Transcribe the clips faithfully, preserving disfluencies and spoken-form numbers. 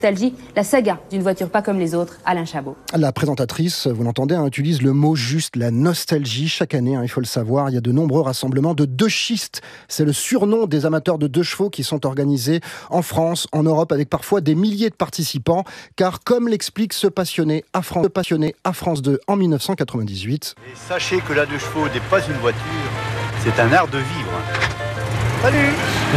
Nostalgie, la saga d'une voiture pas comme les autres, Alain Chabot. La présentatrice, vous l'entendez, hein, utilise le mot juste, la nostalgie. Chaque année, hein, il faut le savoir, il y a de nombreux rassemblements de deux schistes. C'est le surnom des amateurs de deux chevaux qui sont organisés en France, en Europe, avec parfois des milliers de participants. Car comme l'explique ce passionné à France, ce passionné à France deux en dix-neuf cent quatre-vingt-dix-huit. Et sachez que la deux chevaux n'est pas une voiture, c'est un art de vivre. Salut.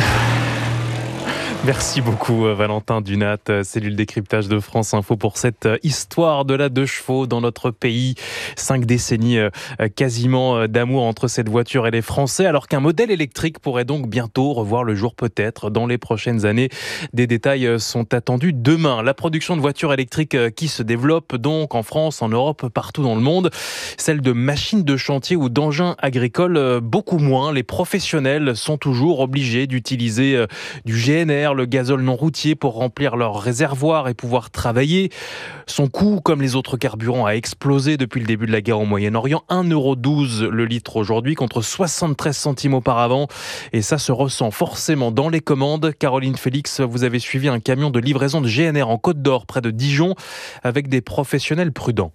Merci beaucoup Valentin Dunat, cellule décryptage de France Info pour cette histoire de la deux chevaux dans notre pays. Cinq décennies quasiment d'amour entre cette voiture et les Français, alors qu'un modèle électrique pourrait donc bientôt revoir le jour peut-être dans les prochaines années. Des détails sont attendus demain. La production de voitures électriques qui se développe donc en France, en Europe, partout dans le monde. Celle de machines de chantier ou d'engins agricoles, beaucoup moins. Les professionnels sont toujours obligés d'utiliser du G N R, le gazole non routier, pour remplir leurs réservoirs et pouvoir travailler. Son coût, comme les autres carburants, a explosé depuis le début de la guerre au Moyen-Orient. un euro douze le litre aujourd'hui contre soixante-treize centimes auparavant. Et ça se ressent forcément dans les commandes. Caroline Félix, vous avez suivi un camion de livraison de G N R en Côte d'Or, près de Dijon, avec des professionnels prudents.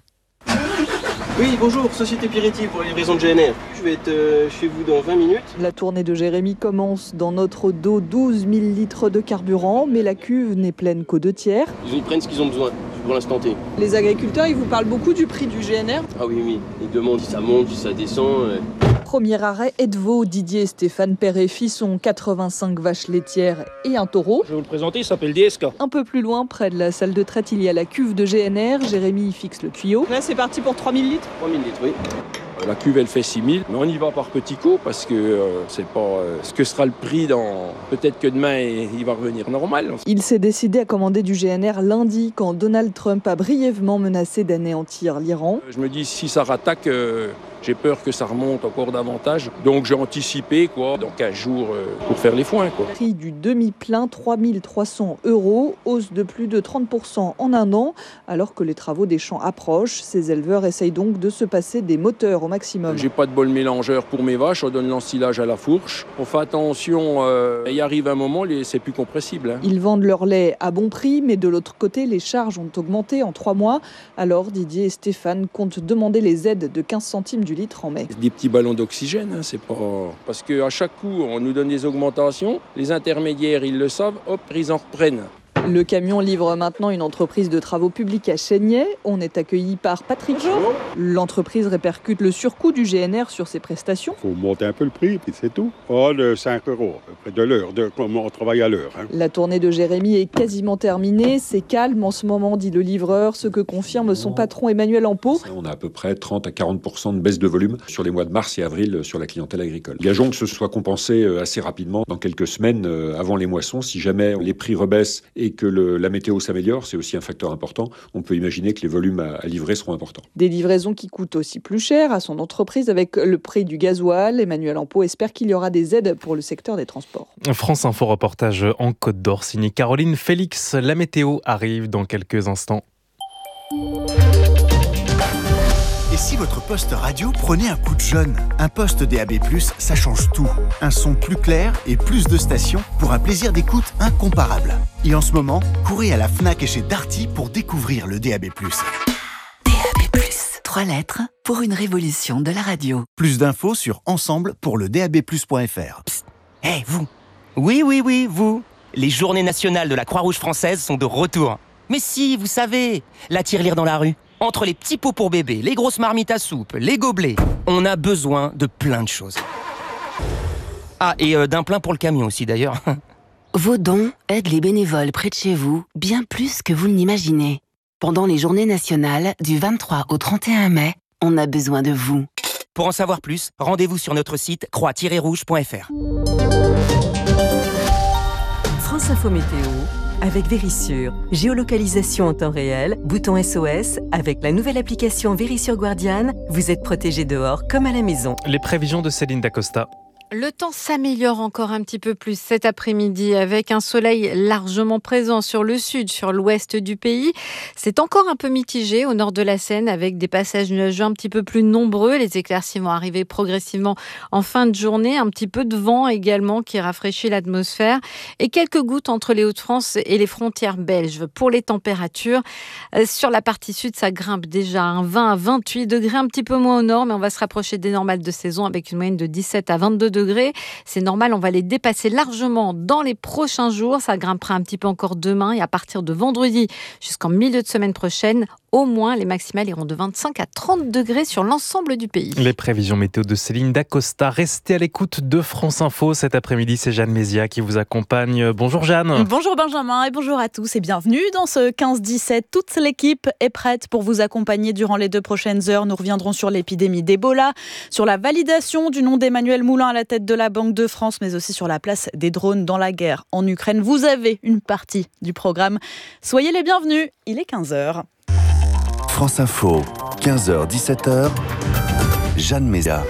Oui, bonjour, Société Piretti pour la livraison de G N R. Je vais être euh, chez vous dans vingt minutes. La tournée de Jérémy commence. Dans notre dos, douze mille litres de carburant, mais la cuve n'est pleine qu'aux deux tiers. Ils prennent ce qu'ils ont besoin pour l'instant T. Les agriculteurs, ils vous parlent beaucoup du prix du G N R ? Ah oui, oui, ils demandent si ça monte, si ça descend. Euh... Premier arrêt, Edvaux, Didier et Stéphane, père et fils, ont quatre-vingt-cinq vaches laitières et un taureau. Je vais vous le présenter, il s'appelle D S K. Un peu plus loin, près de la salle de traite, il y a la cuve de G N R. Jérémy y fixe le tuyau. Là, c'est parti pour trois mille litres. trois mille litres, oui. La cuve, elle fait six mille, mais on y va par petits coups parce que euh, c'est pas euh, ce que sera le prix dans... Peut-être que demain, il va revenir normal. Il s'est décidé à commander du G N R lundi quand Donald Trump a brièvement menacé d'anéantir l'Iran. Je me dis, si ça rattaque, euh, j'ai peur que ça remonte encore davantage. Donc j'ai anticipé, quoi, dans quinze jours euh, pour faire les foins, quoi. Prix du demi-plein, trois mille trois cents euros, hausse de plus de trente pour cent en un an. Alors que les travaux des champs approchent, ces éleveurs essayent donc de se passer des moteurs au maximum. J'ai pas de bol mélangeur pour mes vaches, on donne l'ensilage à la fourche. On fait attention, euh, il arrive un moment, les, c'est plus compressible. Hein. Ils vendent leur lait à bon prix, mais de l'autre côté, les charges ont augmenté en trois mois. Alors Didier et Stéphane comptent demander les aides de quinze centimes du litre en mai. Des petits ballons d'oxygène, hein, c'est pas... Parce qu'à chaque coup, on nous donne des augmentations, les intermédiaires, ils le savent, hop, ils en reprennent. Le camion livre maintenant une entreprise de travaux publics à Chénier. On est accueilli par Patrick. Bonjour. L'entreprise répercute le surcoût du G N R sur ses prestations. Il faut monter un peu le prix, puis c'est tout. Oh, de cinq euros, à peu près de l'heure, de comment on travaille à l'heure. Hein. La tournée de Jérémy est quasiment terminée. C'est calme en ce moment, dit le livreur, ce que confirme son patron Emmanuel Ampeau. On a à peu près trente à quarante pour cent de baisse de volume sur les mois de mars et avril sur la clientèle agricole. Gageons que ce soit compensé assez rapidement dans quelques semaines avant les moissons. Si jamais les prix rebaissent et que le, la météo s'améliore, c'est aussi un facteur important. On peut imaginer que les volumes à, à livrer seront importants. Des livraisons qui coûtent aussi plus cher à son entreprise avec le prix du gasoil. Emmanuel Ampeau espère qu'il y aura des aides pour le secteur des transports. France Info reportage en Côte d'Or, signé Caroline Félix. La météo arrive dans quelques instants. Et si votre poste radio prenait un coup de jeune ? Un poste D A B plus, ça change tout. Un son plus clair et plus de stations pour un plaisir d'écoute incomparable. Et en ce moment, courez à la Fnac et chez Darty pour découvrir le D A B plus. D A B plus, trois lettres pour une révolution de la radio. Plus d'infos sur ensemble pour le D A B plus point F R. Psst, hé hey, vous. Oui, oui, oui, vous. Les journées nationales de la Croix-Rouge française sont de retour. Mais si, vous savez, la tirelire dans la rue. Entre les petits pots pour bébé, les grosses marmites à soupe, les gobelets, on a besoin de plein de choses. Ah, et euh, d'un plein pour le camion aussi d'ailleurs. Vos dons aident les bénévoles près de chez vous bien plus que vous ne l'imaginez. Pendant les journées nationales, du vingt-trois au trente et un mai, on a besoin de vous. Pour en savoir plus, rendez-vous sur notre site croix tiret rouge point F R. France Info Météo avec Vérissure. Géolocalisation en temps réel, bouton S O S. Avec la nouvelle application Vérissure Guardian, vous êtes protégé dehors comme à la maison. Les prévisions de Céline Dacosta. Le temps s'améliore encore un petit peu plus cet après-midi avec un soleil largement présent sur le sud, sur l'ouest du pays. C'est encore un peu mitigé au nord de la Seine avec des passages nuageux un petit peu plus nombreux. Les éclaircies vont arriver progressivement en fin de journée. Un petit peu de vent également qui rafraîchit l'atmosphère et quelques gouttes entre les Hauts-de-France et les frontières belges. Pour les températures, sur la partie sud, ça grimpe déjà à vingt à vingt-huit degrés, un petit peu moins au nord, mais on va se rapprocher des normales de saison avec une moyenne de dix-sept à vingt-deux degrés. C'est normal, on va les dépasser largement dans les prochains jours. Ça grimpera un petit peu encore demain et à partir de vendredi jusqu'en milieu de semaine prochaine, au moins les maximales iront de vingt-cinq à trente degrés sur l'ensemble du pays. Les prévisions météo de Céline Dacosta. Restez à l'écoute de France Info. Cet après-midi, c'est Jeanne Mézia qui vous accompagne. Bonjour Jeanne. Bonjour Benjamin et bonjour à tous et bienvenue dans ce quinze dix-sept. Toute l'équipe est prête pour vous accompagner durant les deux prochaines heures. Nous reviendrons sur l'épidémie d'Ebola, sur la validation du nom d'Emmanuel Moulin à la tête de la Banque de France, mais aussi sur la place des drones dans la guerre en Ukraine. Vous avez une partie du programme. Soyez les bienvenus, il est quinze heures. France Info, quinze heures dix-sept heures, Jeanne Mézia.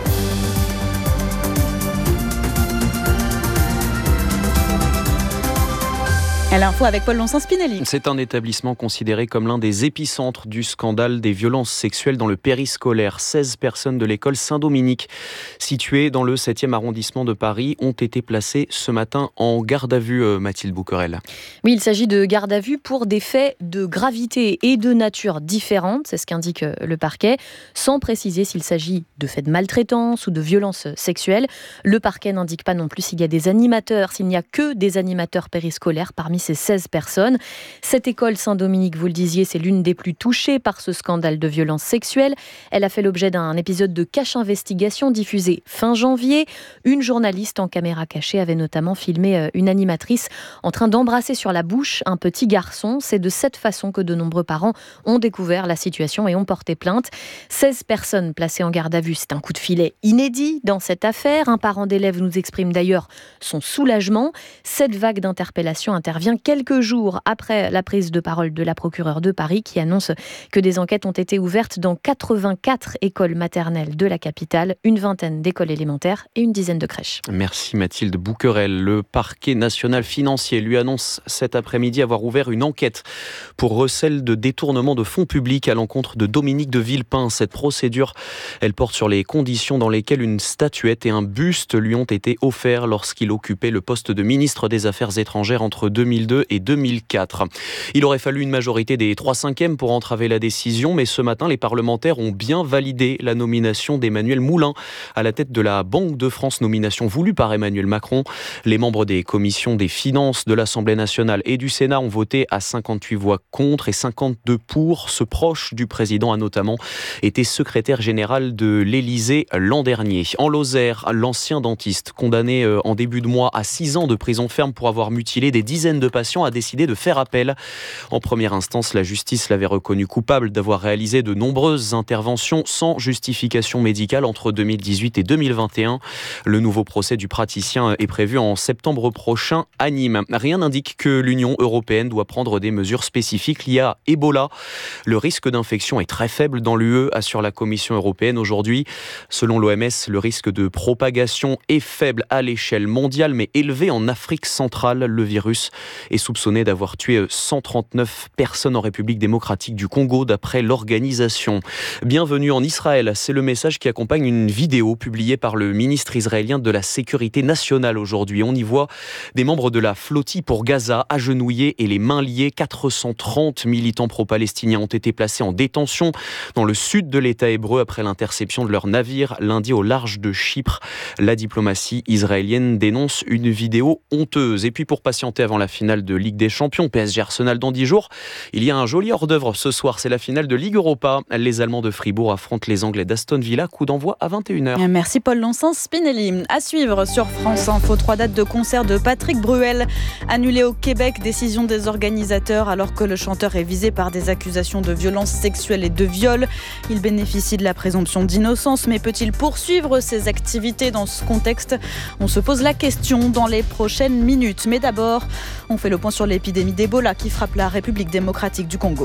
À l'info avec Paul Lonsin-Spinelli. C'est un établissement considéré comme l'un des épicentres du scandale des violences sexuelles dans le périscolaire. seize personnes de l'école Saint-Dominique, située dans le septième arrondissement de Paris, ont été placées ce matin en garde à vue, Mathilde Bouquerel. Oui, il s'agit de garde à vue pour des faits de gravité et de nature différentes, c'est ce qu'indique le parquet, sans préciser s'il s'agit de faits de maltraitance ou de violences sexuelles. Le parquet n'indique pas non plus s'il y a des animateurs, s'il n'y a que des animateurs périscolaires parmi ces seize personnes. Cette école Saint-Dominique, vous le disiez, c'est l'une des plus touchées par ce scandale de violences sexuelles. Elle a fait l'objet d'un épisode de Cache Investigation diffusé fin janvier. Une journaliste en caméra cachée avait notamment filmé une animatrice en train d'embrasser sur la bouche un petit garçon. C'est de cette façon que de nombreux parents ont découvert la situation et ont porté plainte. seize personnes placées en garde à vue, c'est un coup de filet inédit dans cette affaire. Un parent d'élève nous exprime d'ailleurs son soulagement. Cette vague d'interpellation intervient quelques jours après la prise de parole de la procureure de Paris qui annonce que des enquêtes ont été ouvertes dans quatre-vingt-quatre écoles maternelles de la capitale, une vingtaine d'écoles élémentaires et une dizaine de crèches. Merci Mathilde Bouquerel. Le parquet national financier lui annonce cet après-midi avoir ouvert une enquête pour recel de détournement de fonds publics à l'encontre de Dominique de Villepin. Cette procédure, elle porte sur les conditions dans lesquelles une statuette et un buste lui ont été offerts lorsqu'il occupait le poste de ministre des Affaires étrangères entre deux mille deux et deux mille quatre. Il aurait fallu une majorité des trois cinquièmes pour entraver la décision, mais ce matin, les parlementaires ont bien validé la nomination d'Emmanuel Moulin à la tête de la Banque de France, nomination voulue par Emmanuel Macron. Les membres des commissions des finances de l'Assemblée nationale et du Sénat ont voté à cinquante-huit voix contre et cinquante-deux pour. Ce proche du président a notamment été secrétaire général de l'Élysée l'an dernier. En Lozère, l'ancien dentiste, condamné en début de mois à six ans de prison ferme pour avoir mutilé des dizaines de patients, a décidé de faire appel. En première instance, la justice l'avait reconnu coupable d'avoir réalisé de nombreuses interventions sans justification médicale entre deux mille dix-huit et deux mille vingt et un. Le nouveau procès du praticien est prévu en septembre prochain à Nîmes. Rien n'indique que l'Union européenne doit prendre des mesures spécifiques liées à Ebola. Le risque d'infection est très faible dans l'U E, assure la Commission européenne aujourd'hui. Selon l'O M S, le risque de propagation est faible à l'échelle mondiale, mais élevé en Afrique centrale. Le virus est soupçonné d'avoir tué cent trente-neuf personnes en République démocratique du Congo, d'après l'organisation. Bienvenue en Israël, c'est le message qui accompagne une vidéo publiée par le ministre israélien de la Sécurité nationale aujourd'hui. On y voit des membres de la flottille pour Gaza agenouillés et les mains liées. quatre cent trente militants pro-palestiniens ont été placés en détention dans le sud de l'État hébreu après l'interception de leur navire lundi au large de Chypre. La diplomatie israélienne dénonce une vidéo honteuse. Et puis pour patienter avant la finale de Ligue des Champions, P S G Arsenal dans dix jours, il y a un joli hors-d'œuvre ce soir, c'est la finale de Ligue Europa. Les Allemands de Fribourg affrontent les Anglais d'Aston Villa, coup d'envoi à vingt et une heures. Merci Paul Lonsin-Spinelli. À suivre sur France Info, trois dates de concert de Patrick Bruel annulées au Québec, décision des organisateurs alors que le chanteur est visé par des accusations de violences sexuelles et de viol. Il bénéficie de la présomption d'innocence, mais peut-il poursuivre ses activités dans ce contexte ? On se pose la question dans les prochaines minutes. Mais d'abord, on fait le point sur l'épidémie d'Ebola qui frappe la République démocratique du Congo.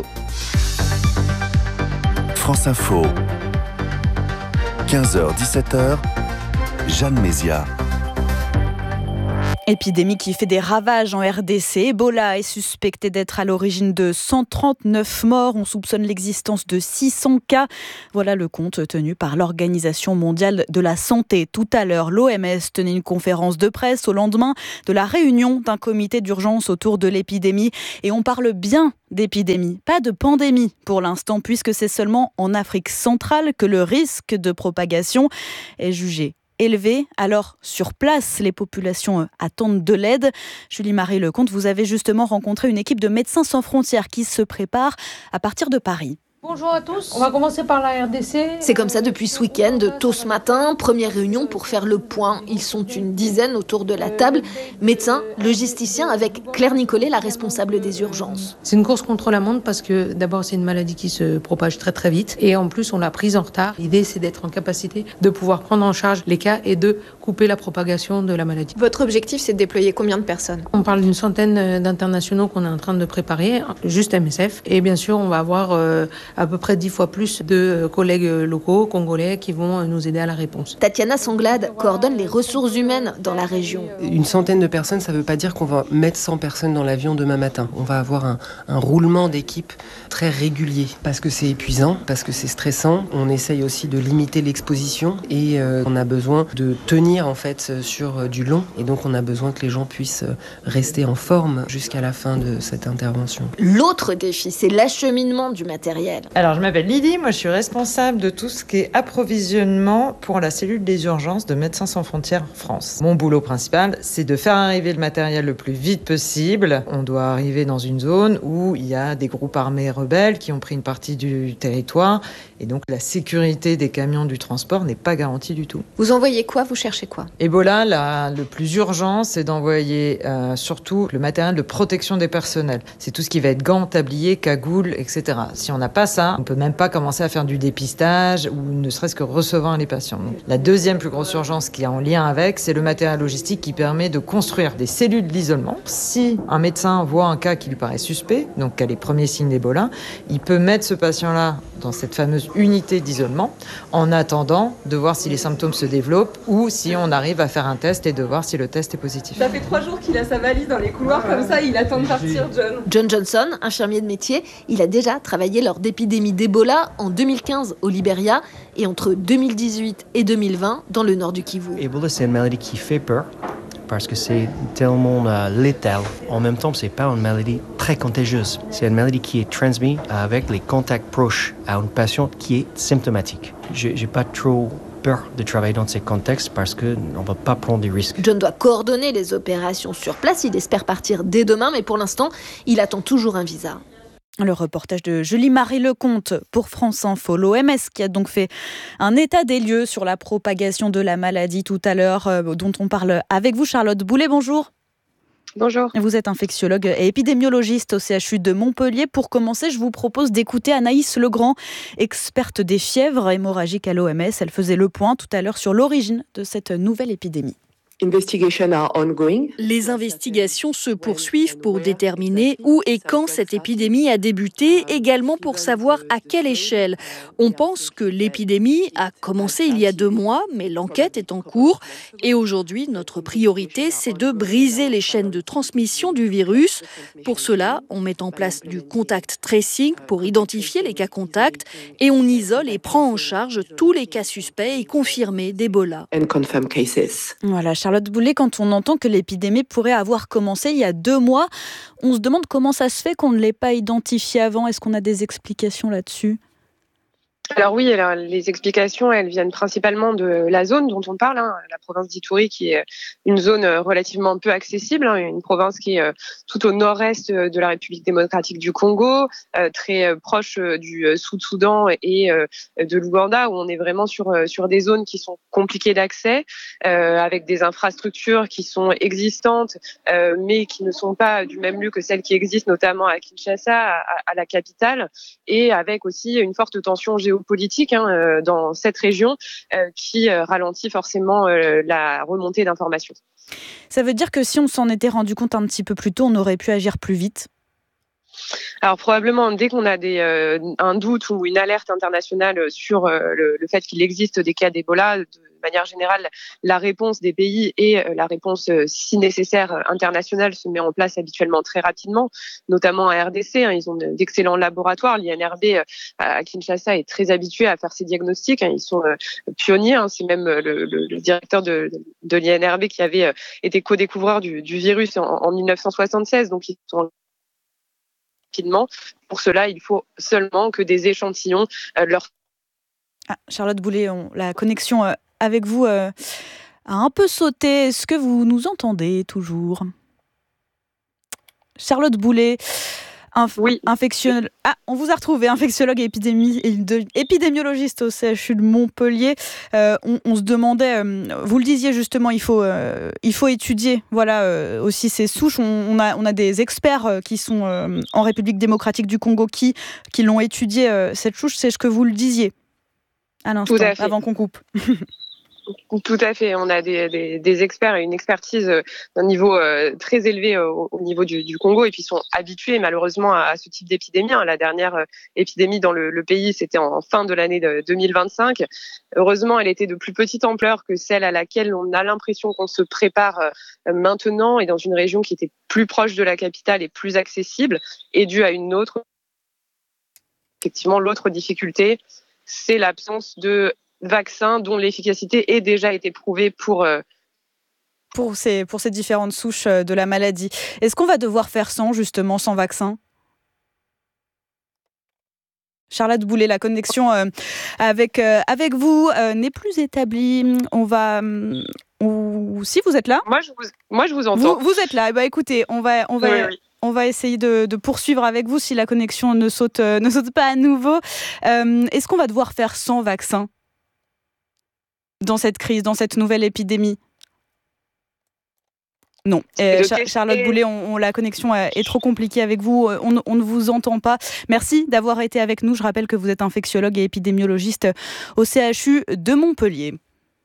France Info, quinze heures dix-sept heures, Jeanne Mézia. Épidémie qui fait des ravages en R D C. Ebola est suspecté d'être à l'origine de cent trente-neuf morts. On soupçonne l'existence de six cents cas. Voilà le compte tenu par l'Organisation mondiale de la santé. Tout à l'heure, l'O M S tenait une conférence de presse au lendemain de la réunion d'un comité d'urgence autour de l'épidémie. Et on parle bien d'épidémie, pas de pandémie pour l'instant, puisque c'est seulement en Afrique centrale que le risque de propagation est jugé élevé. Alors, sur place, les populations attendent de l'aide. Julie-Marie Lecomte, vous avez justement rencontré une équipe de Médecins sans frontières qui se prépare à partir de Paris. Bonjour à tous, on va commencer par la R D C. C'est comme ça depuis ce week-end, tôt ce matin, première réunion pour faire le point. Ils sont une dizaine autour de la table, médecins, logisticiens, avec Claire Nicolet, la responsable des urgences. C'est une course contre la montre parce que d'abord c'est une maladie qui se propage très très vite et en plus on l'a prise en retard. L'idée c'est d'être en capacité de pouvoir prendre en charge les cas et de couper la propagation de la maladie. Votre objectif c'est de déployer combien de personnes ? On parle d'une centaine d'internationaux qu'on est en train de préparer, juste M S F, et bien sûr on va avoir euh, à peu près dix fois plus de collègues locaux, congolais, qui vont nous aider à la réponse. Tatiana Sanglade coordonne les ressources humaines dans la région. Une centaine de personnes, ça ne veut pas dire qu'on va mettre cent personnes dans l'avion demain matin. On va avoir un, un roulement d'équipe très régulier, parce que c'est épuisant, parce que c'est stressant. On essaye aussi de limiter l'exposition et euh, on a besoin de tenir en fait sur du long. Et donc on a besoin que les gens puissent rester en forme jusqu'à la fin de cette intervention. L'autre défi, c'est l'acheminement du matériel. Alors, je m'appelle Lydie, moi je suis responsable de tout ce qui est approvisionnement pour la cellule des urgences de Médecins sans frontières France. Mon boulot principal, c'est de faire arriver le matériel le plus vite possible. On doit arriver dans une zone où il y a des groupes armés rebelles qui ont pris une partie du territoire et donc la sécurité des camions du transport n'est pas garantie du tout. Vous envoyez quoi ? Vous cherchez quoi ? Ebola, là, le plus urgent, c'est d'envoyer euh, surtout le matériel de protection des personnels. C'est tout ce qui va être gants, tabliers, cagoules, et cetera. Si on n'a pas ça, on ne peut même pas commencer à faire du dépistage ou ne serait-ce que recevoir les patients. Donc, la deuxième plus grosse urgence qui est en lien avec, c'est le matériel logistique qui permet de construire des cellules d'isolement. Si un médecin voit un cas qui lui paraît suspect, donc qui a les premiers signes d'Ebola, il peut mettre ce patient-là dans cette fameuse unité d'isolement en attendant de voir si les symptômes se développent ou si on arrive à faire un test et de voir si le test est positif. Ça fait trois jours qu'il a sa valise dans les couloirs comme ça, il attend de partir, John. John Johnson, infirmier de métier, il a déjà travaillé lors d'épidémies d'Ebola en deux mille quinze au Libéria et entre deux mille dix-huit et deux mille vingt dans le nord du Kivu. Ebola, c'est une maladie qui fait peur parce que c'est tellement euh, létal. En même temps, c'est pas une maladie très contagieuse. C'est une maladie qui est transmise avec les contacts proches à une patiente qui est symptomatique. J'ai, j'ai pas trop peur de travailler dans ces contextes parce qu'on ne va pas prendre des risques. John doit coordonner les opérations sur place. Il espère partir dès demain, mais pour l'instant, il attend toujours un visa. Le reportage de Julie-Marie Lecomte pour France Info. L'O M S qui a donc fait un état des lieux sur la propagation de la maladie tout à l'heure, euh, dont on parle avec vous, Charlotte Boulet. Bonjour. Bonjour. Vous êtes infectiologue et épidémiologiste au C H U de Montpellier. Pour commencer, je vous propose d'écouter Anaïs Legrand, experte des fièvres hémorragiques à l'O M S. Elle faisait le point tout à l'heure sur l'origine de cette nouvelle épidémie. Les investigations se poursuivent pour déterminer où et quand cette épidémie a débuté, également pour savoir à quelle échelle. On pense que l'épidémie a commencé il y a deux mois, mais l'enquête est en cours. Et aujourd'hui, notre priorité, c'est de briser les chaînes de transmission du virus. Pour cela, on met en place du contact tracing pour identifier les cas contacts et on isole et prend en charge tous les cas suspects et confirmés d'Ebola. Voilà, Charlotte Boulet, quand on entend que l'épidémie pourrait avoir commencé il y a deux mois, on se demande comment ça se fait qu'on ne l'ait pas identifié avant. Est-ce qu'on a des explications là-dessus ? Alors oui, alors les explications, elles viennent principalement de la zone dont on parle, hein, la province d'Ituri, qui est une zone relativement peu accessible, hein, une province qui est tout au nord-est de la République démocratique du Congo, euh, très proche du Sud-Soudan et euh, de l'Ouganda, où on est vraiment sur sur des zones qui sont compliquées d'accès, euh, avec des infrastructures qui sont existantes, euh, mais qui ne sont pas du même lieu que celles qui existent, notamment à Kinshasa, à, à la capitale, et avec aussi une forte tension géopolitique. politique hein, euh, dans cette région euh, qui euh, ralentit forcément euh, la remontée d'informations. Ça veut dire que si on s'en était rendu compte un petit peu plus tôt, on aurait pu agir plus vite ? Alors probablement, dès qu'on a des, euh, un doute ou une alerte internationale sur euh, le, le fait qu'il existe des cas d'Ebola, de manière générale, la réponse des pays et euh, la réponse, euh, si nécessaire, internationale se met en place habituellement très rapidement, notamment à R D C. Hein, ils ont d'excellents laboratoires. L'I N R B euh, à Kinshasa est très habitué à faire ces diagnostics. Hein, ils sont euh, pionniers. Hein, c'est même le, le, le directeur de, de l'I N R B qui avait euh, été co-découvreur du, du virus en, en mille neuf cent soixante-seize. Donc ils sont rapidement. Pour cela, il faut seulement que des échantillons euh, leur... Ah, Charlotte Boulet, on, la connexion euh, avec vous euh, a un peu sauté. Est-ce que vous nous entendez toujours ? Charlotte Boulet, inf- oui. infectiologue. Ah, on vous a retrouvé, infectiologue et épidémie, épidémiologiste au C H U de Montpellier. Euh, on, on se demandait, euh, vous le disiez justement, il faut, euh, il faut étudier voilà, euh, aussi ces souches. On, on, a, on a des experts euh, qui sont euh, en République démocratique du Congo qui, qui l'ont étudié, euh, cette souche. C'est ce que vous le disiez à l'instant, avant qu'on coupe. Tout à fait. On a des, des, des experts et une expertise d'un niveau euh, très élevé au, au niveau du, du Congo et puis ils sont habitués malheureusement à, à ce type d'épidémie. La dernière euh, épidémie dans le, le pays, c'était en fin de l'année de deux mille vingt-cinq. Heureusement, elle était de plus petite ampleur que celle à laquelle on a l'impression qu'on se prépare euh, maintenant et dans une région qui était plus proche de la capitale et plus accessible et due à une autre. Effectivement, l'autre difficulté, c'est l'absence de vaccins dont l'efficacité ait déjà été prouvée pour... Euh... Pour, ces, pour ces différentes souches de la maladie. Est-ce qu'on va devoir faire sans, justement, sans vaccin ? Charlotte Boulet, la connexion euh, avec, euh, avec vous euh, n'est plus établie. On va... On... Si vous êtes là ? Moi, je vous, moi, je vous entends. Vous, vous êtes là. Eh ben, écoutez, on va... On va... Oui, oui. On va essayer de, de poursuivre avec vous si la connexion ne saute, euh, ne saute pas à nouveau. Euh, est-ce qu'on va devoir faire sans vaccin ? Dans cette crise, dans cette nouvelle épidémie ? Non. Euh, Char- Charlotte Boulet, on, on, la connexion est trop compliquée avec vous. On, on ne vous entend pas. Merci d'avoir été avec nous. Je rappelle que vous êtes infectiologue et épidémiologiste au C H U de Montpellier.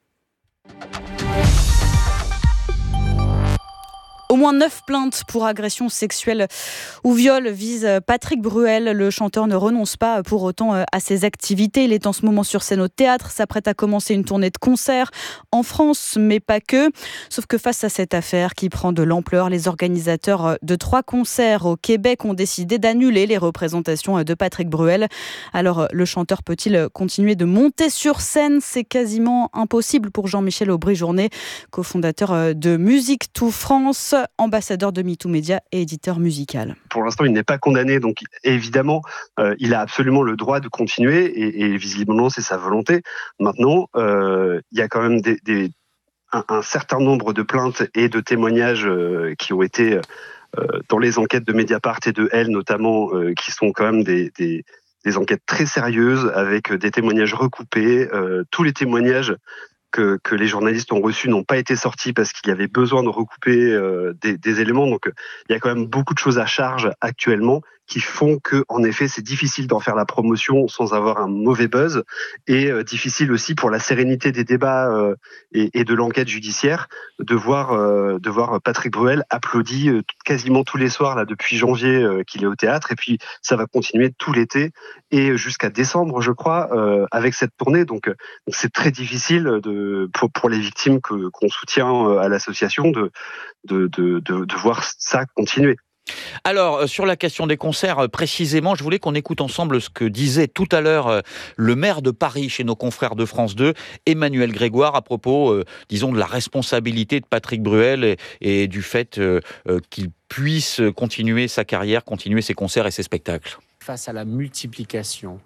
Au moins neuf plaintes pour agression sexuelle ou viol visent Patrick Bruel. Le chanteur ne renonce pas pour autant à ses activités. Il est en ce moment sur scène au théâtre, s'apprête à commencer une tournée de concerts en France, mais pas que. Sauf que face à cette affaire qui prend de l'ampleur, les organisateurs de trois concerts au Québec ont décidé d'annuler les représentations de Patrick Bruel. Alors, le chanteur peut-il continuer de monter sur scène ? C'est quasiment impossible pour Jean-Michel Aubry-Journet, cofondateur de Musique Tout France, ambassadeur de MeToo Média et éditeur musical. Pour l'instant, il n'est pas condamné, donc évidemment, euh, il a absolument le droit de continuer et, et visiblement, c'est sa volonté. Maintenant, euh, il y a quand même des, des, un, un certain nombre de plaintes et de témoignages euh, qui ont été euh, dans les enquêtes de Mediapart et de Elle notamment, euh, qui sont quand même des, des, des enquêtes très sérieuses avec des témoignages recoupés. Euh, tous les témoignages Que, que les journalistes ont reçus n'ont pas été sortis parce qu'il y avait besoin de recouper euh, des, des éléments. Donc, euh, il y a quand même beaucoup de choses à charge actuellement qui font que, en effet, c'est difficile d'en faire la promotion sans avoir un mauvais buzz et euh, difficile aussi pour la sérénité des débats euh, et, et de l'enquête judiciaire de voir, euh, de voir Patrick Bruel applaudi euh, quasiment tous les soirs là depuis janvier euh, qu'il est au théâtre et puis ça va continuer tout l'été et jusqu'à décembre, je crois, euh, avec cette tournée. Donc, donc c'est très difficile de, pour, pour les victimes que, qu'on soutient à l'association de, de, de, de, de voir ça continuer. Alors, sur la question des concerts, précisément, je voulais qu'on écoute ensemble ce que disait tout à l'heure le maire de Paris chez nos confrères de France deux, Emmanuel Grégoire, à propos, euh, disons, de la responsabilité de Patrick Bruel et, et du fait euh, qu'il puisse continuer sa carrière, continuer ses concerts et ses spectacles. Face à la multiplication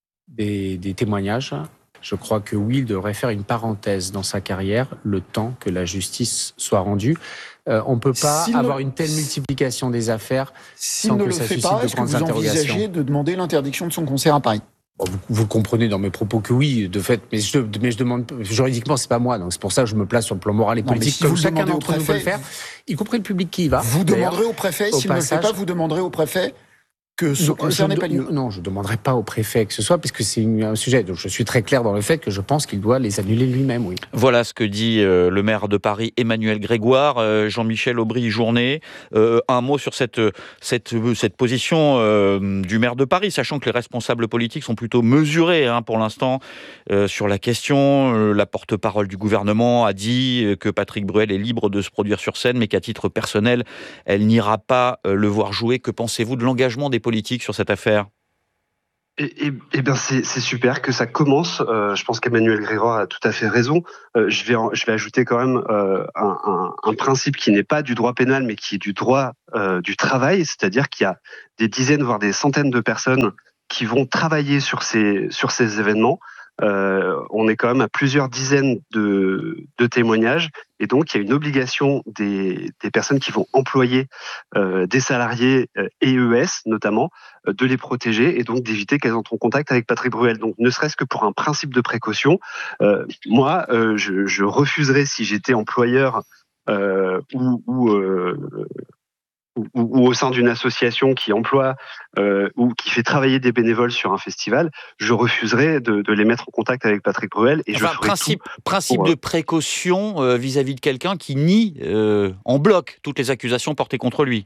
des, des témoignages, je crois que oui, il devrait faire une parenthèse dans sa carrière, le temps que la justice soit rendue. Euh, on ne peut pas S'il avoir ne... une telle multiplication des affaires S'il sans ne que le ça fait suscite pas, de est-ce que grandes vous interrogations. envisagez de demander l'interdiction de son concert à Paris ? Bon, vous, vous comprenez dans mes propos que oui, de fait, mais je, mais je demande, juridiquement, c'est pas moi, donc c'est pour ça que je me place sur le plan moral et politique, si comme vous chacun demandez au d'entre nous peut le préfet, faire, y compris le public qui y va. Vous demanderez au préfet, au s'il ne le fait passage, pas, vous demanderez au préfet que ce concert n'est pas lieu. Non, je ne demanderai pas au préfet que ce soit, puisque c'est une, un sujet. Donc je suis très clair dans le fait que je pense qu'il doit les annuler lui-même, oui. Voilà ce que dit euh, le maire de Paris, Emmanuel Grégoire. Euh, Jean-Michel Aubry-Journet, euh, un mot sur cette, cette, cette position euh, du maire de Paris, sachant que les responsables politiques sont plutôt mesurés hein, pour l'instant euh, sur la question. Euh, la porte-parole du gouvernement a dit que Patrick Bruel est libre de se produire sur scène, mais qu'à titre personnel, elle n'ira pas euh, le voir jouer. Que pensez-vous de l'engagement des politiques sur cette affaire ? Eh, eh, eh bien, c'est, c'est super que ça commence. Euh, je pense qu'Emmanuel Grégoire a tout à fait raison. Euh, je vais, en, je vais ajouter quand même euh, un, un, un principe qui n'est pas du droit pénal, mais qui est du droit euh, du travail. C'est-à-dire qu'il y a des dizaines, voire des centaines de personnes qui vont travailler sur ces, sur ces événements. Euh, on est quand même à plusieurs dizaines de, de témoignages, et donc il y a une obligation des, des personnes qui vont employer euh, des salariés euh, E E S notamment, euh, de les protéger et donc d'éviter qu'elles entrent en contact avec Patrick Bruel. Donc ne serait-ce que pour un principe de précaution, euh, moi euh, je, je refuserais, si j'étais employeur euh, ou, ou euh, Ou, ou au sein d'une association qui emploie euh, ou qui fait travailler des bénévoles sur un festival, je refuserais de, de les mettre en contact avec Patrick Bruel. Et enfin, je ferai principe, tout principe pour, de précaution euh, vis-à-vis de quelqu'un qui nie euh, en bloc toutes les accusations portées contre lui.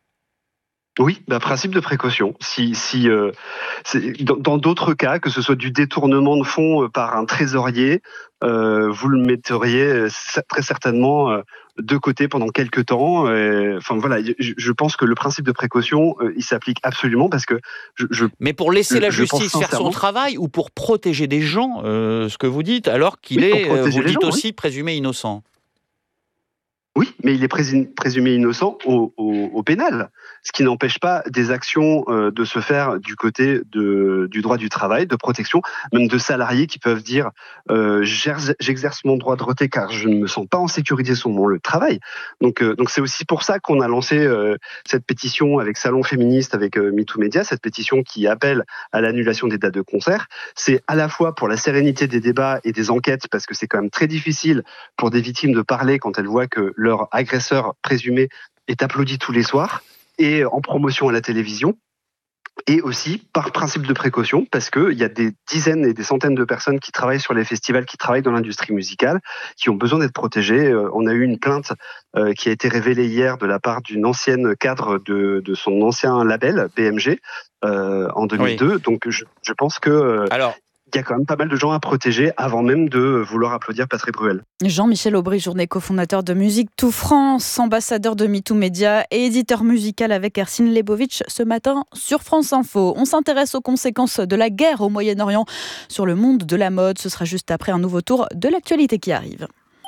Oui, bah, principe de précaution. Si, si, euh, c'est, dans, dans d'autres cas, que ce soit du détournement de fonds par un trésorier, euh, vous le metteriez très certainement euh, de côté pendant quelques temps. Euh, enfin voilà, je, je pense que le principe de précaution, euh, il s'applique absolument parce que je. je Mais pour laisser je, la je justice faire son travail ou pour protéger des gens, euh, ce que vous dites, alors qu'il oui, est, euh, vous le dites gens, aussi, oui. présumé innocent. Oui, mais il est présumé innocent au, au, au pénal, ce qui n'empêche pas des actions euh, de se faire du côté de, du droit du travail, de protection, même de salariés qui peuvent dire euh, j'exerce mon droit de retrait car je ne me sens pas en sécurité sur mon lieu de travail. Donc, euh, donc c'est aussi pour ça qu'on a lancé euh, cette pétition avec Salon Féministe, avec euh, MeToo Média, cette pétition qui appelle à l'annulation des dates de concert. C'est à la fois pour la sérénité des débats et des enquêtes, parce que c'est quand même très difficile pour des victimes de parler quand elles voient que leur agresseur présumé est applaudi tous les soirs et en promotion à la télévision, et aussi par principe de précaution parce qu'il y a des dizaines et des centaines de personnes qui travaillent sur les festivals, qui travaillent dans l'industrie musicale, qui ont besoin d'être protégées. On a eu une plainte euh, qui a été révélée hier de la part d'une ancienne cadre de, de son ancien label B M G euh, en deux mille deux, oui. Donc je, je pense que euh, Alors... il y a quand même pas mal de gens à protéger avant même de vouloir applaudir Patrick Bruel. Jean-Michel Aubry-Journet, cofondateur de Musique Tout France, ambassadeur de MeToo Média et éditeur musical avec Ersin Lebovitch ce matin sur France Info. On s'intéresse aux conséquences de la guerre au Moyen-Orient sur le monde de la mode. Ce sera juste après un nouveau tour de l'actualité qui arrive.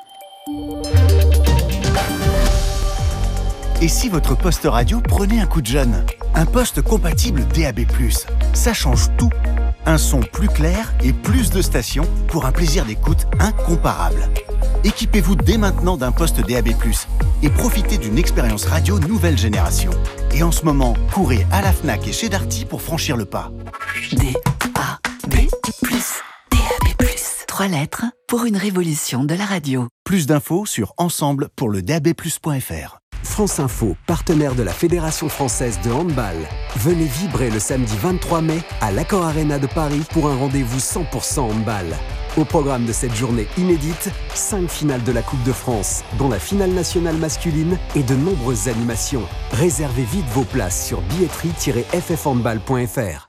Et si votre poste radio prenait un coup de jeune ? Un poste compatible D A B plus, ça change tout. Un son plus clair et plus de stations pour un plaisir d'écoute incomparable. Équipez-vous dès maintenant d'un poste D A B plus et profitez d'une expérience radio nouvelle génération. Et en ce moment, courez à la Fnac et chez Darty pour franchir le pas. D A B plus, D A B plus. Trois lettres pour une révolution de la radio. Plus d'infos sur ensemble pour le D A B plus point F R. France Info, partenaire de la Fédération française de handball. Venez vibrer le samedi vingt-trois mai à l'Accor Arena de Paris pour un rendez-vous cent pour cent handball. Au programme de cette journée inédite, cinq finales de la Coupe de France, dont la finale nationale masculine et de nombreuses animations. Réservez vite vos places sur billetterie tiret f f handball point f r.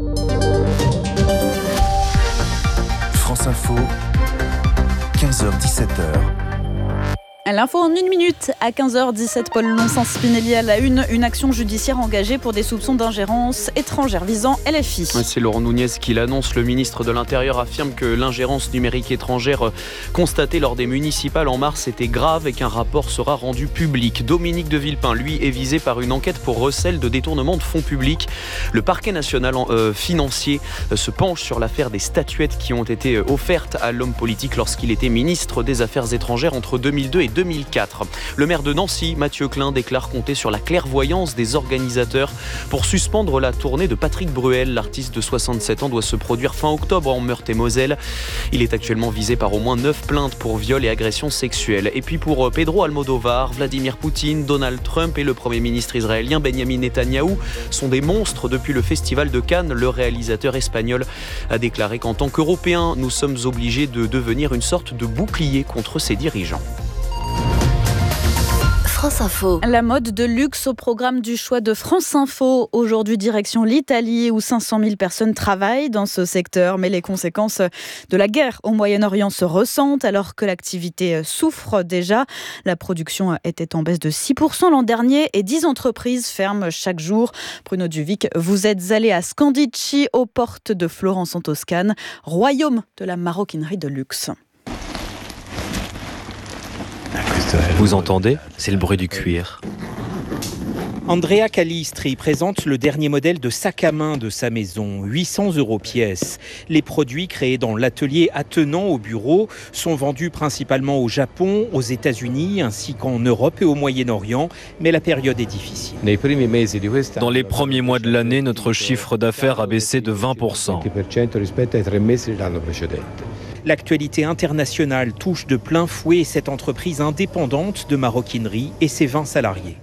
France Info, quinze heures dix-sept heures. L'info en une minute, à quinze heures dix-sept, Paul Lonsens-Spinelli à la une, une action judiciaire engagée pour des soupçons d'ingérence étrangère visant L F I. C'est Laurent Nunez qui l'annonce. Le ministre de l'Intérieur affirme que l'ingérence numérique étrangère constatée lors des municipales en mars était grave et qu'un rapport sera rendu public. Dominique de Villepin, lui, est visé par une enquête pour recel de détournement de fonds publics. Le parquet national euh, financier euh, se penche sur l'affaire des statuettes qui ont été offertes à l'homme politique lorsqu'il était ministre des Affaires étrangères entre deux mille deux et deux mille quatre. Le maire de Nancy, Mathieu Klein, déclare compter sur la clairvoyance des organisateurs pour suspendre la tournée de Patrick Bruel. L'artiste de soixante-sept ans doit se produire fin octobre en Meurthe-et-Moselle. Il est actuellement visé par au moins neuf plaintes pour viol et agression sexuelle. Et puis pour Pedro Almodovar, Vladimir Poutine, Donald Trump et le Premier ministre israélien Benjamin Netanyahou sont des monstres depuis le festival de Cannes. Le réalisateur espagnol a déclaré qu'en tant qu'Européens, nous sommes obligés de devenir une sorte de bouclier contre ces dirigeants. France Info. La mode de luxe au programme du choix de France Info. Aujourd'hui, direction l'Italie où cinq cent mille personnes travaillent dans ce secteur. Mais les conséquences de la guerre au Moyen-Orient se ressentent alors que l'activité souffre déjà. La production était en baisse de six pour cent l'an dernier et dix entreprises ferment chaque jour. Bruno Duvic, vous êtes allé à Scandicci, aux portes de Florence en Toscane, royaume de la maroquinerie de luxe. Vous entendez ? C'est le bruit du cuir. Andrea Calistri présente le dernier modèle de sac à main de sa maison, huit cents euros pièce. Les produits créés dans l'atelier attenant au bureau sont vendus principalement au Japon, aux États-Unis ainsi qu'en Europe et au Moyen-Orient, mais la période est difficile. Dans les premiers mois de l'année, notre chiffre d'affaires a baissé de vingt pour cent. L'actualité internationale touche de plein fouet cette entreprise indépendante de maroquinerie et ses vingt salariés.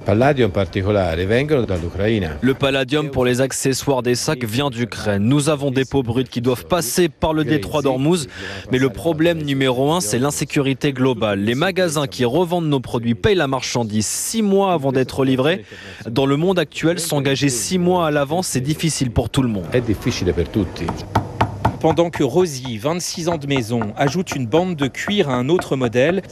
Le palladium pour les accessoires des sacs vient d'Ukraine. Nous avons des peaux brutes qui doivent passer par le détroit d'Ormuz, mais le problème numéro un, c'est l'insécurité globale. Les magasins qui revendent nos produits payent la marchandise six mois avant d'être livrés. Dans le monde actuel, s'engager six mois à l'avance, c'est difficile pour tout le monde. Pendant que Rosie, vingt-six ans de maison, ajoute une bande de cuir à un autre modèle,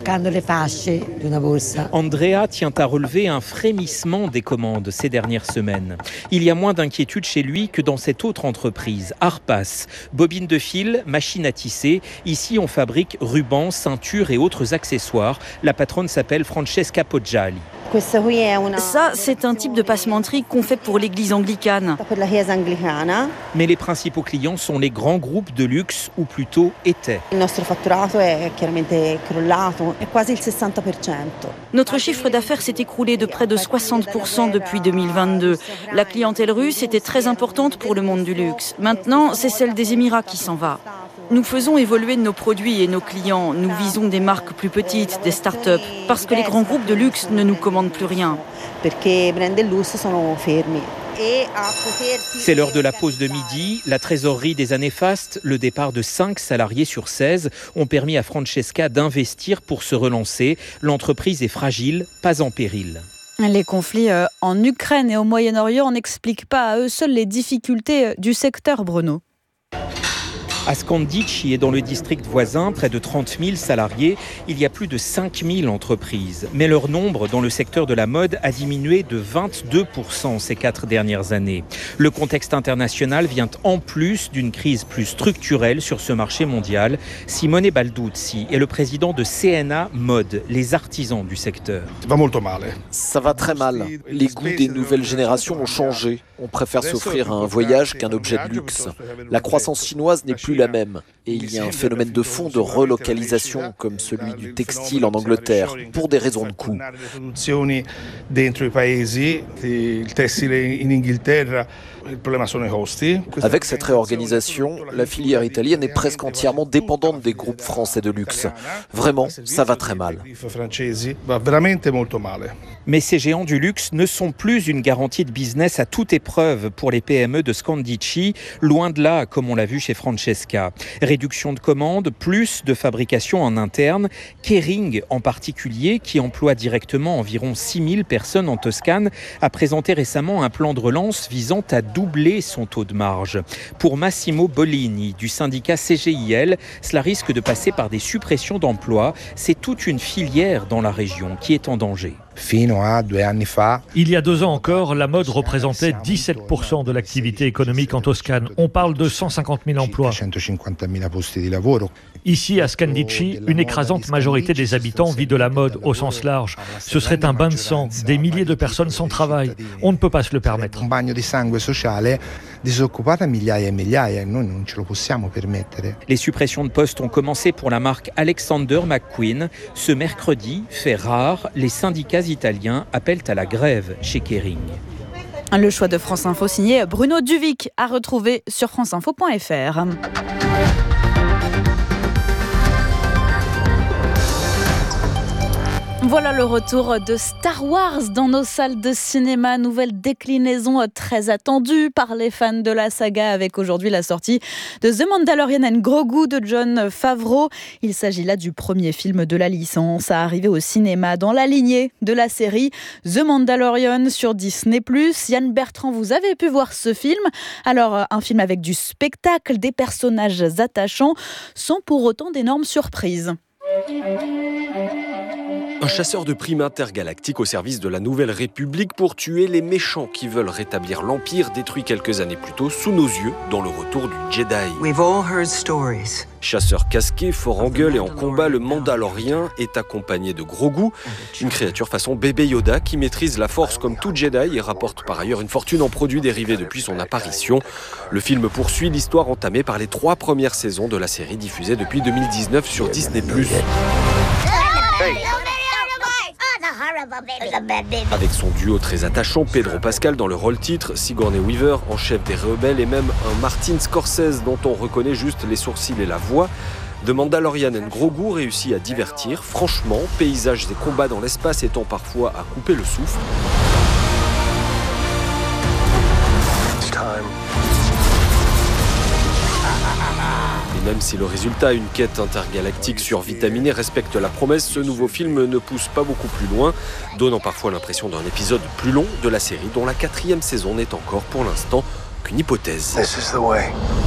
Andrea tient à relever un frémissement des commandes ces dernières semaines. Il y a moins d'inquiétude chez lui que dans cette autre entreprise, Arpas. Bobine de fil, machine à tisser. Ici, on fabrique rubans, ceintures et autres accessoires. La patronne s'appelle Francesca Poggiali. Ça, c'est un type de passementerie qu'on fait pour l'église anglicane. Mais les principaux clients sont les grands groupes de luxe, ou plutôt étaient. Notre chiffre d'affaires s'est écroulé de près de soixante pour cent depuis deux mille vingt-deux. La clientèle russe était très importante pour le monde du luxe. Maintenant, c'est celle des Émirats qui s'en va. Nous faisons évoluer nos produits et nos clients. Nous visons des marques plus petites, des start-up, parce que les grands groupes de luxe ne nous commandent plus rien. C'est l'heure de la pause de midi. La trésorerie des années fastes, le départ de cinq salariés sur seize ont permis à Francesca d'investir pour se relancer. L'entreprise est fragile, pas en péril. Les conflits en Ukraine et au Moyen-Orient n'expliquent pas à eux seuls les difficultés du secteur, Bruno. À Scandicci et dans le district voisin, près de trente mille salariés, il y a plus de cinq mille entreprises. Mais leur nombre dans le secteur de la mode a diminué de vingt-deux pour cent ces quatre dernières années. Le contexte international vient en plus d'une crise plus structurelle sur ce marché mondial. Simone Balduzzi est le président de C N A Mode, les artisans du secteur. Ça va très mal. Les goûts des nouvelles générations ont changé. On préfère s'offrir un voyage qu'un objet de luxe. La croissance chinoise n'est plus la même. Et il y a un phénomène de fond de relocalisation comme celui du textile en Angleterre, pour des raisons de coût. Avec cette réorganisation, la filière italienne est presque entièrement dépendante des groupes français de luxe. Vraiment, ça va très mal. Mais ces géants du luxe ne sont plus une garantie de business à toute épreuve pour les P M E de Scandicci, loin de là, comme on l'a vu chez Francesca. Réduction de commandes, plus de fabrication en interne. Kering, en particulier, qui emploie directement environ six mille personnes en Toscane, a présenté récemment un plan de relance visant à doubler son taux de marge. Pour Massimo Bolini, du syndicat C G I L, cela risque de passer par des suppressions d'emplois. C'est toute une filière dans la région qui est en danger. Il y a deux ans encore, la mode représentait dix-sept pour cent de l'activité économique en Toscane. On parle de cent cinquante mille emplois. Ici, à Scandicci, une écrasante majorité des habitants vit de la mode au sens large. Ce serait un bain de sang, des milliers de personnes sans travail. On ne peut pas se le permettre. disoccupata migliaia e migliaia e noi non ce lo possiamo permettere. Les suppressions de postes ont commencé pour la marque Alexander McQueen. Ce mercredi, fait rare, les syndicats italiens appellent à la grève chez Kering. Le choix de France Info signé Bruno Duvic, à retrouver sur franceinfo point f r. Voilà le retour de Star Wars dans nos salles de cinéma. Nouvelle déclinaison très attendue par les fans de la saga, avec aujourd'hui la sortie de The Mandalorian and Grogu de Jon Favreau. Il s'agit là du premier film de la licence à arriver au cinéma dans la lignée de la série The Mandalorian sur Disney plus. Yann Bertrand, vous avez pu voir ce film. Alors, un film avec du spectacle, des personnages attachants, sans pour autant d'énormes surprises. Un chasseur de primes intergalactique au service de la Nouvelle République pour tuer les méchants qui veulent rétablir l'Empire détruit quelques années plus tôt sous nos yeux dans le retour du Jedi. We've all heard stories. Chasseur casqué, fort en gueule et en combat, le Mandalorien est accompagné de Grogu, une créature façon bébé Yoda qui maîtrise la force comme tout Jedi et rapporte par ailleurs une fortune en produits dérivés depuis son apparition. Le film poursuit l'histoire entamée par les trois premières saisons de la série diffusée depuis deux mille dix-neuf sur Disney plus. Hey. Avec son duo très attachant, Pedro Pascal dans le rôle titre, Sigourney Weaver en chef des rebelles et même un Martin Scorsese dont on reconnaît juste les sourcils et la voix, The Mandalorian and Grogu réussit à divertir, franchement, paysages et combats dans l'espace étant parfois à couper le souffle. Même si le résultat, une quête intergalactique survitaminée, respecte la promesse, ce nouveau film ne pousse pas beaucoup plus loin, donnant parfois l'impression d'un épisode plus long de la série dont la quatrième saison n'est encore pour l'instant qu'une hypothèse. This is the way.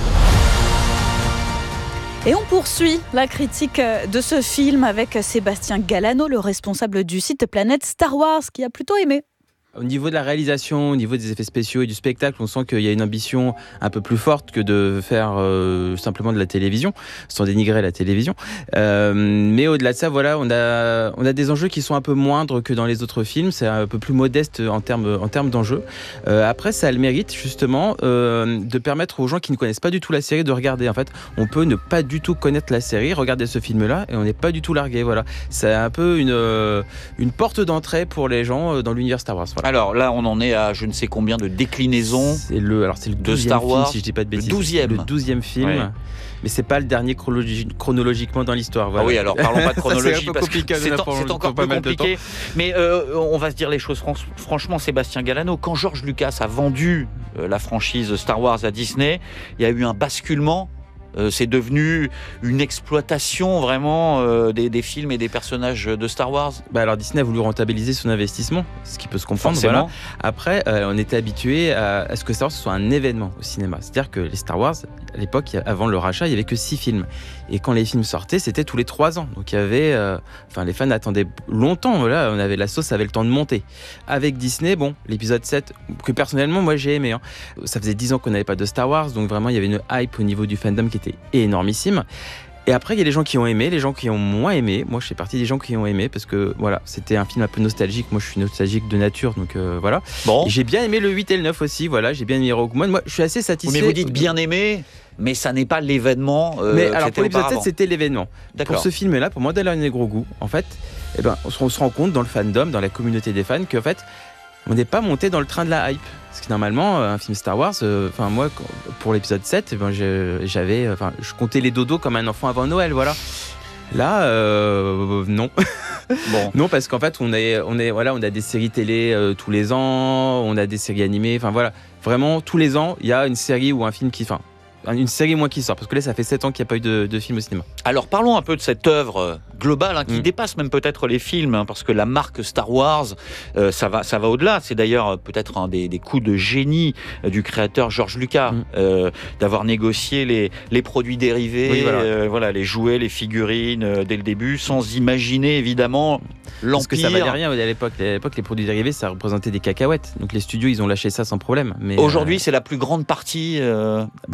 Et on poursuit la critique de ce film avec Sébastien Galano, le responsable du site Planète Star Wars, qui a plutôt aimé. Au niveau de la réalisation, au niveau des effets spéciaux et du spectacle, on sent qu'il y a une ambition un peu plus forte que de faire euh, simplement de la télévision, sans dénigrer la télévision. Euh, mais au-delà de ça, voilà, on a, on a des enjeux qui sont un peu moindres que dans les autres films. C'est un peu plus modeste en termes, en termes d'enjeux. Euh, après, ça a le mérite, justement, euh, de permettre aux gens qui ne connaissent pas du tout la série de regarder. En fait, on peut ne pas du tout connaître la série, regarder ce film-là, et on n'est pas du tout largué. Voilà. C'est un peu une, euh, une porte d'entrée pour les gens dans l'univers Star Wars. Voilà. Alors là, on en est à je ne sais combien de déclinaisons c'est le, alors c'est le de Star Wars. Film, si je dis pas de bêtises. Le douzième. Le douzième film. Ouais. Mais c'est pas le dernier chronologi- chronologiquement dans l'histoire. Voilà. Ah oui, alors parlons pas de chronologie c'est parce que c'est, en, c'est encore plus compliqué. Mais euh, on va se dire les choses fran- franchement, Sébastien Galano, quand George Lucas a vendu euh, la franchise Star Wars à Disney, il y a eu un basculement. Euh, c'est devenu une exploitation vraiment euh, des, des films et des personnages de Star Wars. Bah alors Disney a voulu rentabiliser son investissement, ce qui peut se comprendre. Forcément. Voilà. Après, euh, on était habitué à, à ce que Star Wars soit un événement au cinéma. C'est-à-dire que les Star Wars, à l'époque, avant le rachat, il y avait que six films. Et quand les films sortaient, c'était tous les trois ans. Donc il y avait, euh, enfin les fans attendaient longtemps. Voilà, on avait la sauce, avait le temps de monter. Avec Disney, bon, l'épisode sept, que personnellement moi j'ai aimé. Hein. Ça faisait dix ans qu'on n'avait pas de Star Wars, donc vraiment il y avait une hype au niveau du fandom qui était énormissime. Et après, il y a les gens qui ont aimé, les gens qui ont moins aimé. Moi, je fais partie des gens qui ont aimé parce que voilà, c'était un film un peu nostalgique. Moi, je suis nostalgique de nature, donc euh, voilà. Bon. Et j'ai bien aimé le huit et le neuf aussi. Voilà, j'ai bien aimé Rogue One. Moi, je suis assez satisfait. Mais vous dites bien aimé, mais ça n'est pas l'événement. Euh, mais alors, c'était pour l'épisode auparavant. sept, c'était l'événement. D'accord. Pour ce film-là, pour Mandalorian et Grogu, en fait, eh ben, on se, on se rend compte dans le fandom, dans la communauté des fans, qu'en fait, on n'est pas monté dans le train de la hype. Parce que normalement, un film Star Wars, enfin euh, moi, pour l'épisode sept, ben, je, j'avais, enfin, je comptais les dodos comme un enfant avant Noël, voilà. Là, euh, non. Bon. Non, parce qu'en fait, on est, on est, voilà, on a des séries télé euh, tous les ans, on a des séries animées, enfin voilà. Vraiment, tous les ans, il y a une série ou un film qui, enfin, une série moins qui sort, parce que là ça fait sept ans qu'il n'y a pas eu de, de film au cinéma. Alors parlons un peu de cette œuvre globale hein, qui mmh. dépasse même peut-être les films, hein, parce que la marque Star Wars, euh, ça va, ça va au-delà. C'est d'ailleurs peut-être un des, des coups de génie du créateur George Lucas, mmh. euh, d'avoir négocié les, les produits dérivés, oui, voilà. Euh, voilà, les jouets, les figurines euh, dès le début, sans imaginer évidemment l'empire. Parce que ça valait rien à l'époque. À l'époque, les produits dérivés, ça représentait des cacahuètes. Donc les studios, ils ont lâché ça sans problème. Mais aujourd'hui, euh... c'est la plus grande partie. Euh... Ben, aujourd'hui,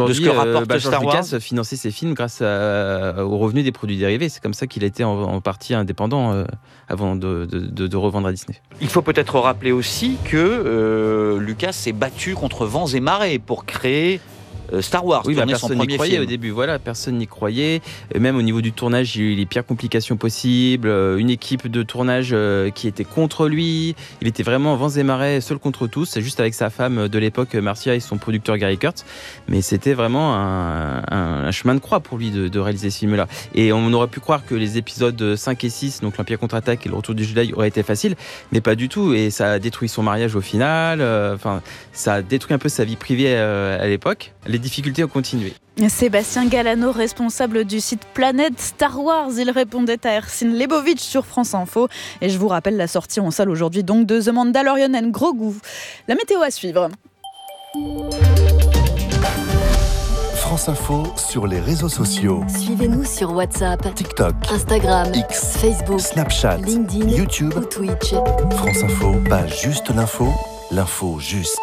aujourd'hui, de ce que rapporte euh, bah, Star George Wars. Lucas finançait ses films grâce à, aux revenus des produits dérivés. C'est comme ça qu'il a été en, en partie indépendant euh, avant de, de, de, de revendre à Disney. Il faut peut-être rappeler aussi que euh, Lucas s'est battu contre vents et marées pour créer Star Wars. Oui, bah, personne personne n'y croyait film. Au début. Voilà, personne n'y croyait. Et même au niveau du tournage, il y a eu les pires complications possibles. Une équipe de tournage qui était contre lui. Il était vraiment vents et marées, seul contre tous. C'est juste avec sa femme de l'époque, Marcia, et son producteur Gary Kurtz. Mais c'était vraiment un, un, un chemin de croix pour lui de, de réaliser ce film-là. Et on aurait pu croire que les épisodes cinq et six, donc l'Empire contre-attaque et le Retour du Jedi, auraient été faciles, mais pas du tout. Et ça a détruit son mariage au final. Enfin, ça a détruit un peu sa vie privée à l'époque. Les difficultés ont continué. Sébastien Galano, responsable du site Planète Star Wars, il répondait à Ersin Lebovic sur France Info. Et je vous rappelle la sortie en salle aujourd'hui donc de The Mandalorian and Grogu. La météo à suivre. France Info sur les réseaux sociaux. Suivez-nous sur WhatsApp, TikTok, Instagram, X, Facebook, Snapchat, LinkedIn, YouTube ou Twitch. France Info, pas juste l'info, l'info juste.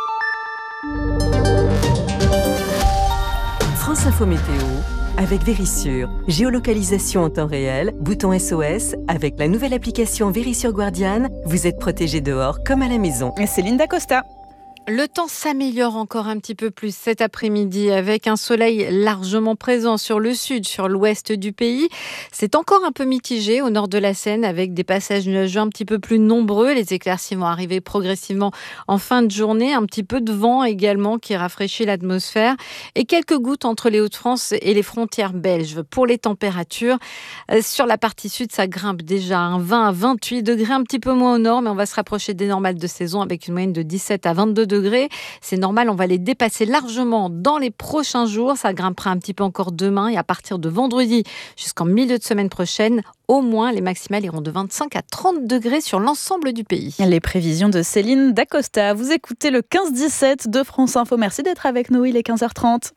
France Info Météo avec Vérissure. Géolocalisation en temps réel, bouton S O S. Avec la nouvelle application Vérissure Guardian, vous êtes protégé dehors comme à la maison. Et c'est Linda Costa. Le temps s'améliore encore un petit peu plus cet après-midi avec un soleil largement présent sur le sud, sur l'ouest du pays. C'est encore un peu mitigé au nord de la Seine avec des passages nuageux un petit peu plus nombreux. Les éclaircies vont arriver progressivement en fin de journée. Un petit peu de vent également qui rafraîchit l'atmosphère et quelques gouttes entre les Hauts-de-France et les frontières belges. Pour les températures, sur la partie sud, ça grimpe déjà à vingt à vingt-huit degrés, un petit peu moins au nord, mais on va se rapprocher des normales de saison avec une moyenne de dix-sept à vingt-deux degrés. C'est normal, on va les dépasser largement dans les prochains jours. Ça grimpera un petit peu encore demain et à partir de vendredi jusqu'en milieu de semaine prochaine, au moins les maximales iront de vingt-cinq à trente degrés sur l'ensemble du pays. Les prévisions de Céline Dacosta. Vous écoutez le quinze dix-sept de France Info. Merci d'être avec nous, il est quinze heures trente.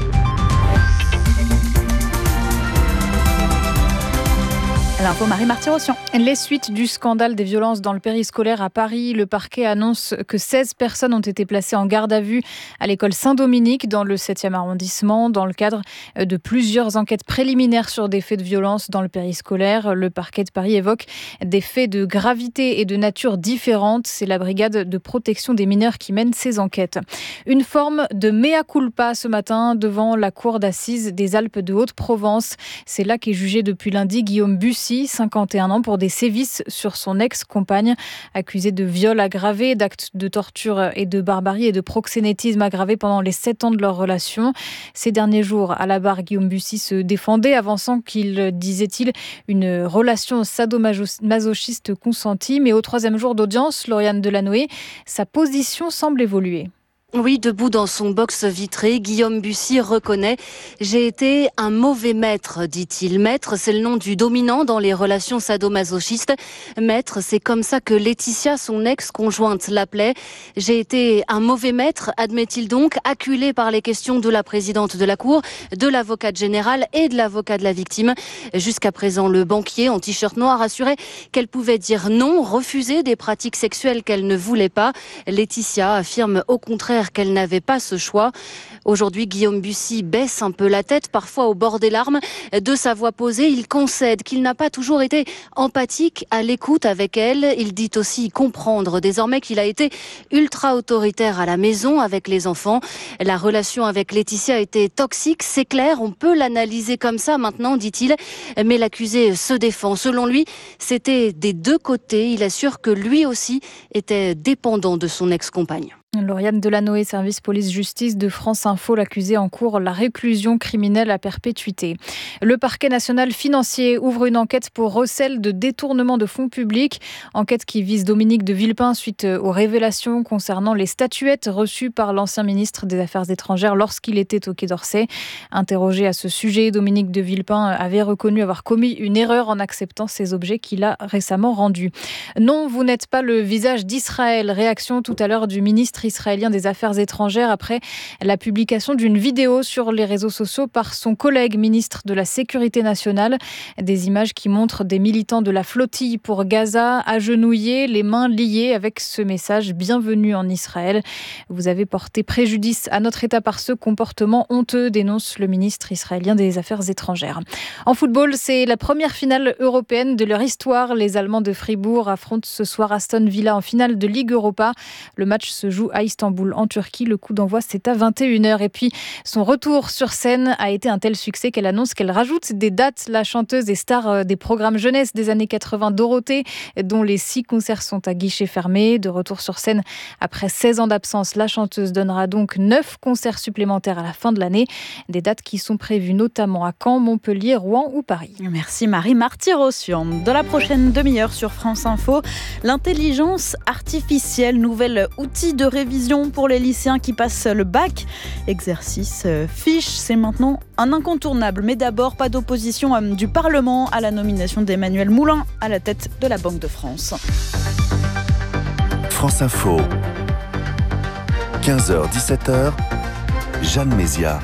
L'info Marie Marty-Rossian. Les suites du scandale des violences dans le périscolaire à Paris, le parquet annonce que seize personnes ont été placées en garde à vue à l'école Saint-Dominique dans le septième arrondissement dans le cadre de plusieurs enquêtes préliminaires sur des faits de violence dans le périscolaire. Le parquet de Paris évoque des faits de gravité et de nature différente. C'est la brigade de protection des mineurs qui mène ces enquêtes. Une forme de mea culpa ce matin devant la cour d'assises des Alpes de Haute-Provence. C'est là qu'est jugé depuis lundi Guillaume Bussy, cinquante et un ans, pour des sévices sur son ex-compagne, accusé de viol aggravé, d'actes de torture et de barbarie et de proxénétisme aggravé pendant les sept ans de leur relation. Ces derniers jours, à la barre, Guillaume Bussy se défendait, avançant qu'il, disait-il, une relation sadomasochiste consentie. Mais au troisième jour d'audience, Lauriane Delanoë, sa position semble évoluer. Oui, debout dans son box vitré, Guillaume Bussy reconnaît « J'ai été un mauvais maître », dit-il. Maître, c'est le nom du dominant dans les relations sadomasochistes. Maître, c'est comme ça que Laetitia, son ex-conjointe, l'appelait. « J'ai été un mauvais maître », admet-il donc, acculé par les questions de la présidente de la Cour, de l'avocate générale et de l'avocat de la victime. Jusqu'à présent, le banquier en t-shirt noir assurait qu'elle pouvait dire non, refuser des pratiques sexuelles qu'elle ne voulait pas. Laetitia affirme au contraire qu'elle n'avait pas ce choix. Aujourd'hui, Guillaume Bussy baisse un peu la tête, parfois au bord des larmes. De sa voix posée, il concède qu'il n'a pas toujours été empathique, à l'écoute avec elle. Il dit aussi comprendre désormais qu'il a été ultra autoritaire à la maison avec les enfants. La relation avec Laetitia était toxique, c'est clair, on peut l'analyser comme ça maintenant, dit-il. Mais l'accusé se défend. Selon lui, c'était des deux côtés. Il assure que lui aussi était dépendant de son ex-compagne. Lauriane Delanoë, service police-justice de France Info, l'accusé en cours la réclusion criminelle à perpétuité. Le parquet national financier ouvre une enquête pour recel de détournement de fonds publics. Enquête qui vise Dominique de Villepin suite aux révélations concernant les statuettes reçues par l'ancien ministre des Affaires étrangères lorsqu'il était au Quai d'Orsay. Interrogé à ce sujet, Dominique de Villepin avait reconnu avoir commis une erreur en acceptant ces objets qu'il a récemment rendus. Non, vous n'êtes pas le visage d'Israël. Réaction tout à l'heure du ministre israélien des Affaires étrangères après la publication d'une vidéo sur les réseaux sociaux par son collègue ministre de la Sécurité nationale. Des images qui montrent des militants de la flottille pour Gaza agenouillés, les mains liées avec ce message « Bienvenue en Israël ». Vous avez porté préjudice à notre État par ce comportement honteux, dénonce le ministre israélien des Affaires étrangères. En football, c'est la première finale européenne de leur histoire. Les Allemands de Fribourg affrontent ce soir Aston Villa en finale de Ligue Europa. Le match se joue à Istanbul, en Turquie. Le coup d'envoi, c'est à vingt et une heures. Et puis, son retour sur scène a été un tel succès qu'elle annonce qu'elle rajoute des dates. La chanteuse et star des programmes jeunesse des années quatre-vingts, Dorothée, dont les six concerts sont à guichet fermé. De retour sur scène après seize ans d'absence, la chanteuse donnera donc neuf concerts supplémentaires à la fin de l'année. Des dates qui sont prévues notamment à Caen, Montpellier, Rouen ou Paris. Merci Marie Marty-Rossian. Dans la prochaine demi-heure sur France Info, l'intelligence artificielle, nouvel outil de révision pour les lycéens qui passent le bac. Exercice euh, fiche, c'est maintenant un incontournable. Mais d'abord, pas d'opposition euh, du Parlement à la nomination d'Emmanuel Moulin à la tête de la Banque de France. France Info, quinze heures dix-sept heures, Jeanne Mézia.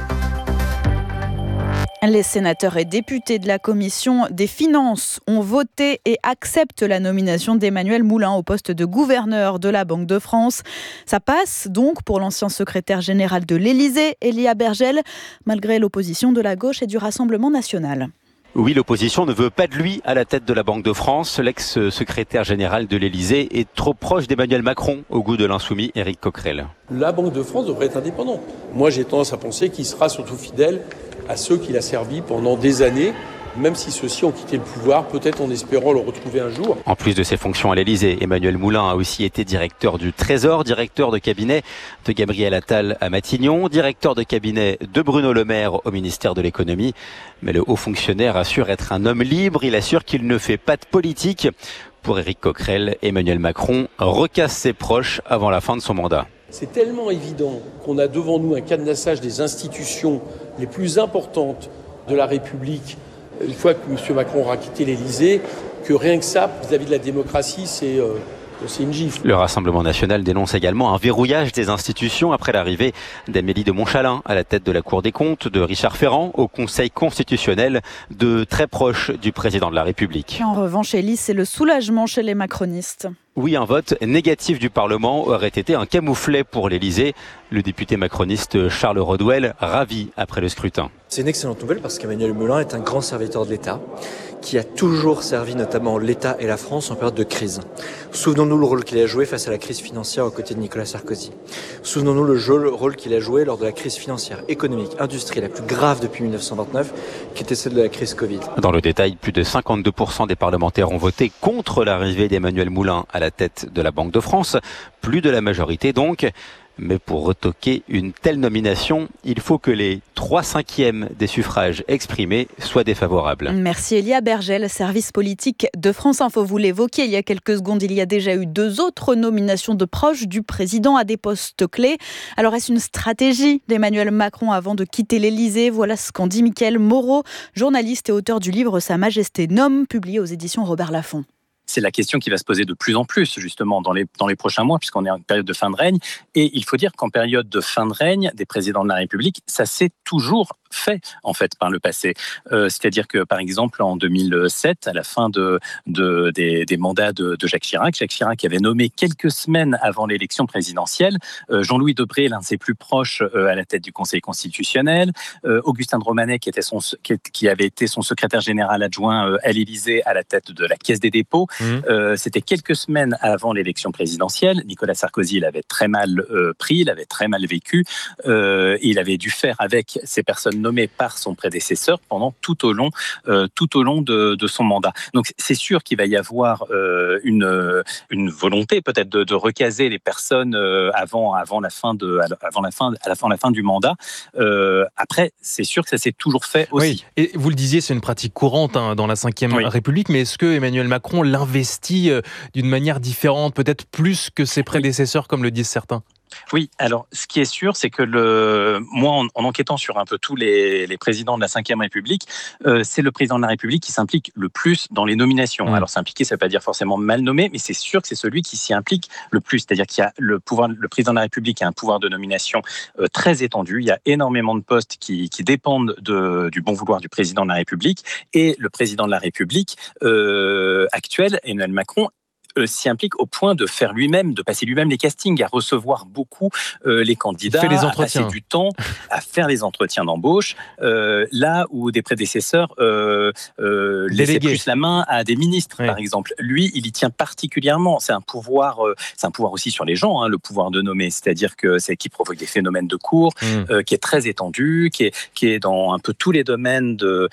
Les sénateurs et députés de la Commission des Finances ont voté et acceptent la nomination d'Emmanuel Moulin au poste de gouverneur de la Banque de France. Ça passe donc pour l'ancien secrétaire général de l'Élysée, Elia Bergel, malgré l'opposition de la gauche et du Rassemblement national. Oui, l'opposition ne veut pas de lui à la tête de la Banque de France. L'ex-secrétaire général de l'Élysée est trop proche d'Emmanuel Macron, au goût de l'insoumis Éric Coquerel. La Banque de France devrait être indépendante. Moi, j'ai tendance à penser qu'il sera surtout fidèle à ceux qu'il a servi pendant des années, même si ceux-ci ont quitté le pouvoir, peut-être en espérant le retrouver un jour. En plus de ses fonctions à l'Élysée, Emmanuel Moulin a aussi été directeur du Trésor, directeur de cabinet de Gabriel Attal à Matignon, directeur de cabinet de Bruno Le Maire au ministère de l'Économie. Mais le haut fonctionnaire assure être un homme libre, il assure qu'il ne fait pas de politique. Pour Éric Coquerel, Emmanuel Macron recasse ses proches avant la fin de son mandat. C'est tellement évident qu'on a devant nous un cadenassage des institutions les plus importantes de la République une fois que M. Macron aura quitté l'Élysée, que rien que ça, vis-à-vis de la démocratie, c'est, euh, c'est une gifle. Le Rassemblement national dénonce également un verrouillage des institutions après l'arrivée d'Amélie de Montchalin à la tête de la Cour des comptes, de Richard Ferrand au Conseil constitutionnel, de très proche du président de la République. En revanche, Elie, c'est le soulagement chez les macronistes. Oui, un vote négatif du Parlement aurait été un camouflet pour l'Élysée. Le député macroniste Charles Rodwell, ravi après le scrutin. C'est une excellente nouvelle parce qu'Emmanuel Moulin est un grand serviteur de l'État qui a toujours servi notamment l'État et la France en période de crise. Souvenons-nous le rôle qu'il a joué face à la crise financière aux côtés de Nicolas Sarkozy. Souvenons-nous le, jeu, le rôle qu'il a joué lors de la crise financière, économique, industrielle la plus grave depuis mille neuf cent vingt-neuf, qui était celle de la crise Covid. Dans le détail, plus de cinquante-deux pour cent des parlementaires ont voté contre l'arrivée d'Emmanuel Moulin à la tête de la Banque de France. Plus de la majorité donc. Mais pour retoquer une telle nomination, il faut que les trois cinquièmes des suffrages exprimés soient défavorables. Merci Elia Bergel, service politique de France Info. Vous l'évoquiez il y a quelques secondes, il y a déjà eu deux autres nominations de proches du président à des postes clés. Alors est-ce une stratégie d'Emmanuel Macron avant de quitter l'Élysée? Voilà ce qu'en dit Mickaël Moreau, journaliste et auteur du livre Sa Majesté nomme, publié aux éditions Robert Laffont. C'est la question qui va se poser de plus en plus, justement, dans les, dans les prochains mois, puisqu'on est en période de fin de règne. Et il faut dire qu'en période de fin de règne des présidents de la République, ça s'est toujours fait, en fait, par le passé. Euh, c'est-à-dire que, par exemple, en deux mille sept, à la fin de, de, des, des mandats de, de Jacques Chirac, Jacques Chirac avait nommé quelques semaines avant l'élection présidentielle euh, Jean-Louis Debré, l'un de ses plus proches, euh, à la tête du Conseil constitutionnel, euh, Augustin de Romanet, qui, était son, qui, qui avait été son secrétaire général adjoint euh, à l'Élysée, à la tête de la Caisse des dépôts. Mmh. Euh, c'était quelques semaines avant l'élection présidentielle. Nicolas Sarkozy l'avait très mal euh, pris, il avait très mal vécu. Euh, et il avait dû faire avec ces personnes nommées par son prédécesseur pendant tout au long, euh, tout au long de, de son mandat. Donc c'est sûr qu'il va y avoir euh, une, une volonté peut-être de, de recaser les personnes euh, avant, avant la fin de, avant la fin, à la fin, la fin du mandat. Euh, après, c'est sûr que ça s'est toujours fait aussi. Oui. Et vous le disiez, c'est une pratique courante hein, dans la cinquième oui. République, mais est-ce que Emmanuel Macron l'investit d'une manière différente, peut-être plus que ses prédécesseurs, comme le disent certains ? Oui, alors ce qui est sûr, c'est que le, moi, en, en enquêtant sur un peu tous les, les présidents de la cinquième République, euh, c'est le président de la République qui s'implique le plus dans les nominations. Mmh. Alors s'impliquer, ça ne veut pas dire forcément mal nommé, mais c'est sûr que c'est celui qui s'y implique le plus. C'est-à-dire qu'il y a le pouvoir, le président de la République a un pouvoir de nomination euh, très étendu. Il y a énormément de postes qui, qui dépendent de, du bon vouloir du président de la République, et le président de la République euh, actuel, Emmanuel Macron, Euh, s'y implique au point de faire lui-même, de passer lui-même les castings, à recevoir beaucoup euh, les candidats, les à passer du temps, à faire les entretiens d'embauche, euh, là où des prédécesseurs euh, euh, laissaient plus la main à des ministres, oui. par exemple. Lui, il y tient particulièrement. C'est un pouvoir, euh, c'est un pouvoir aussi sur les gens, hein, le pouvoir de nommer, c'est-à-dire que c'est qui provoque des phénomènes de cour, mmh. euh, qui est très étendu, qui est qui est dans un peu tous les domaines de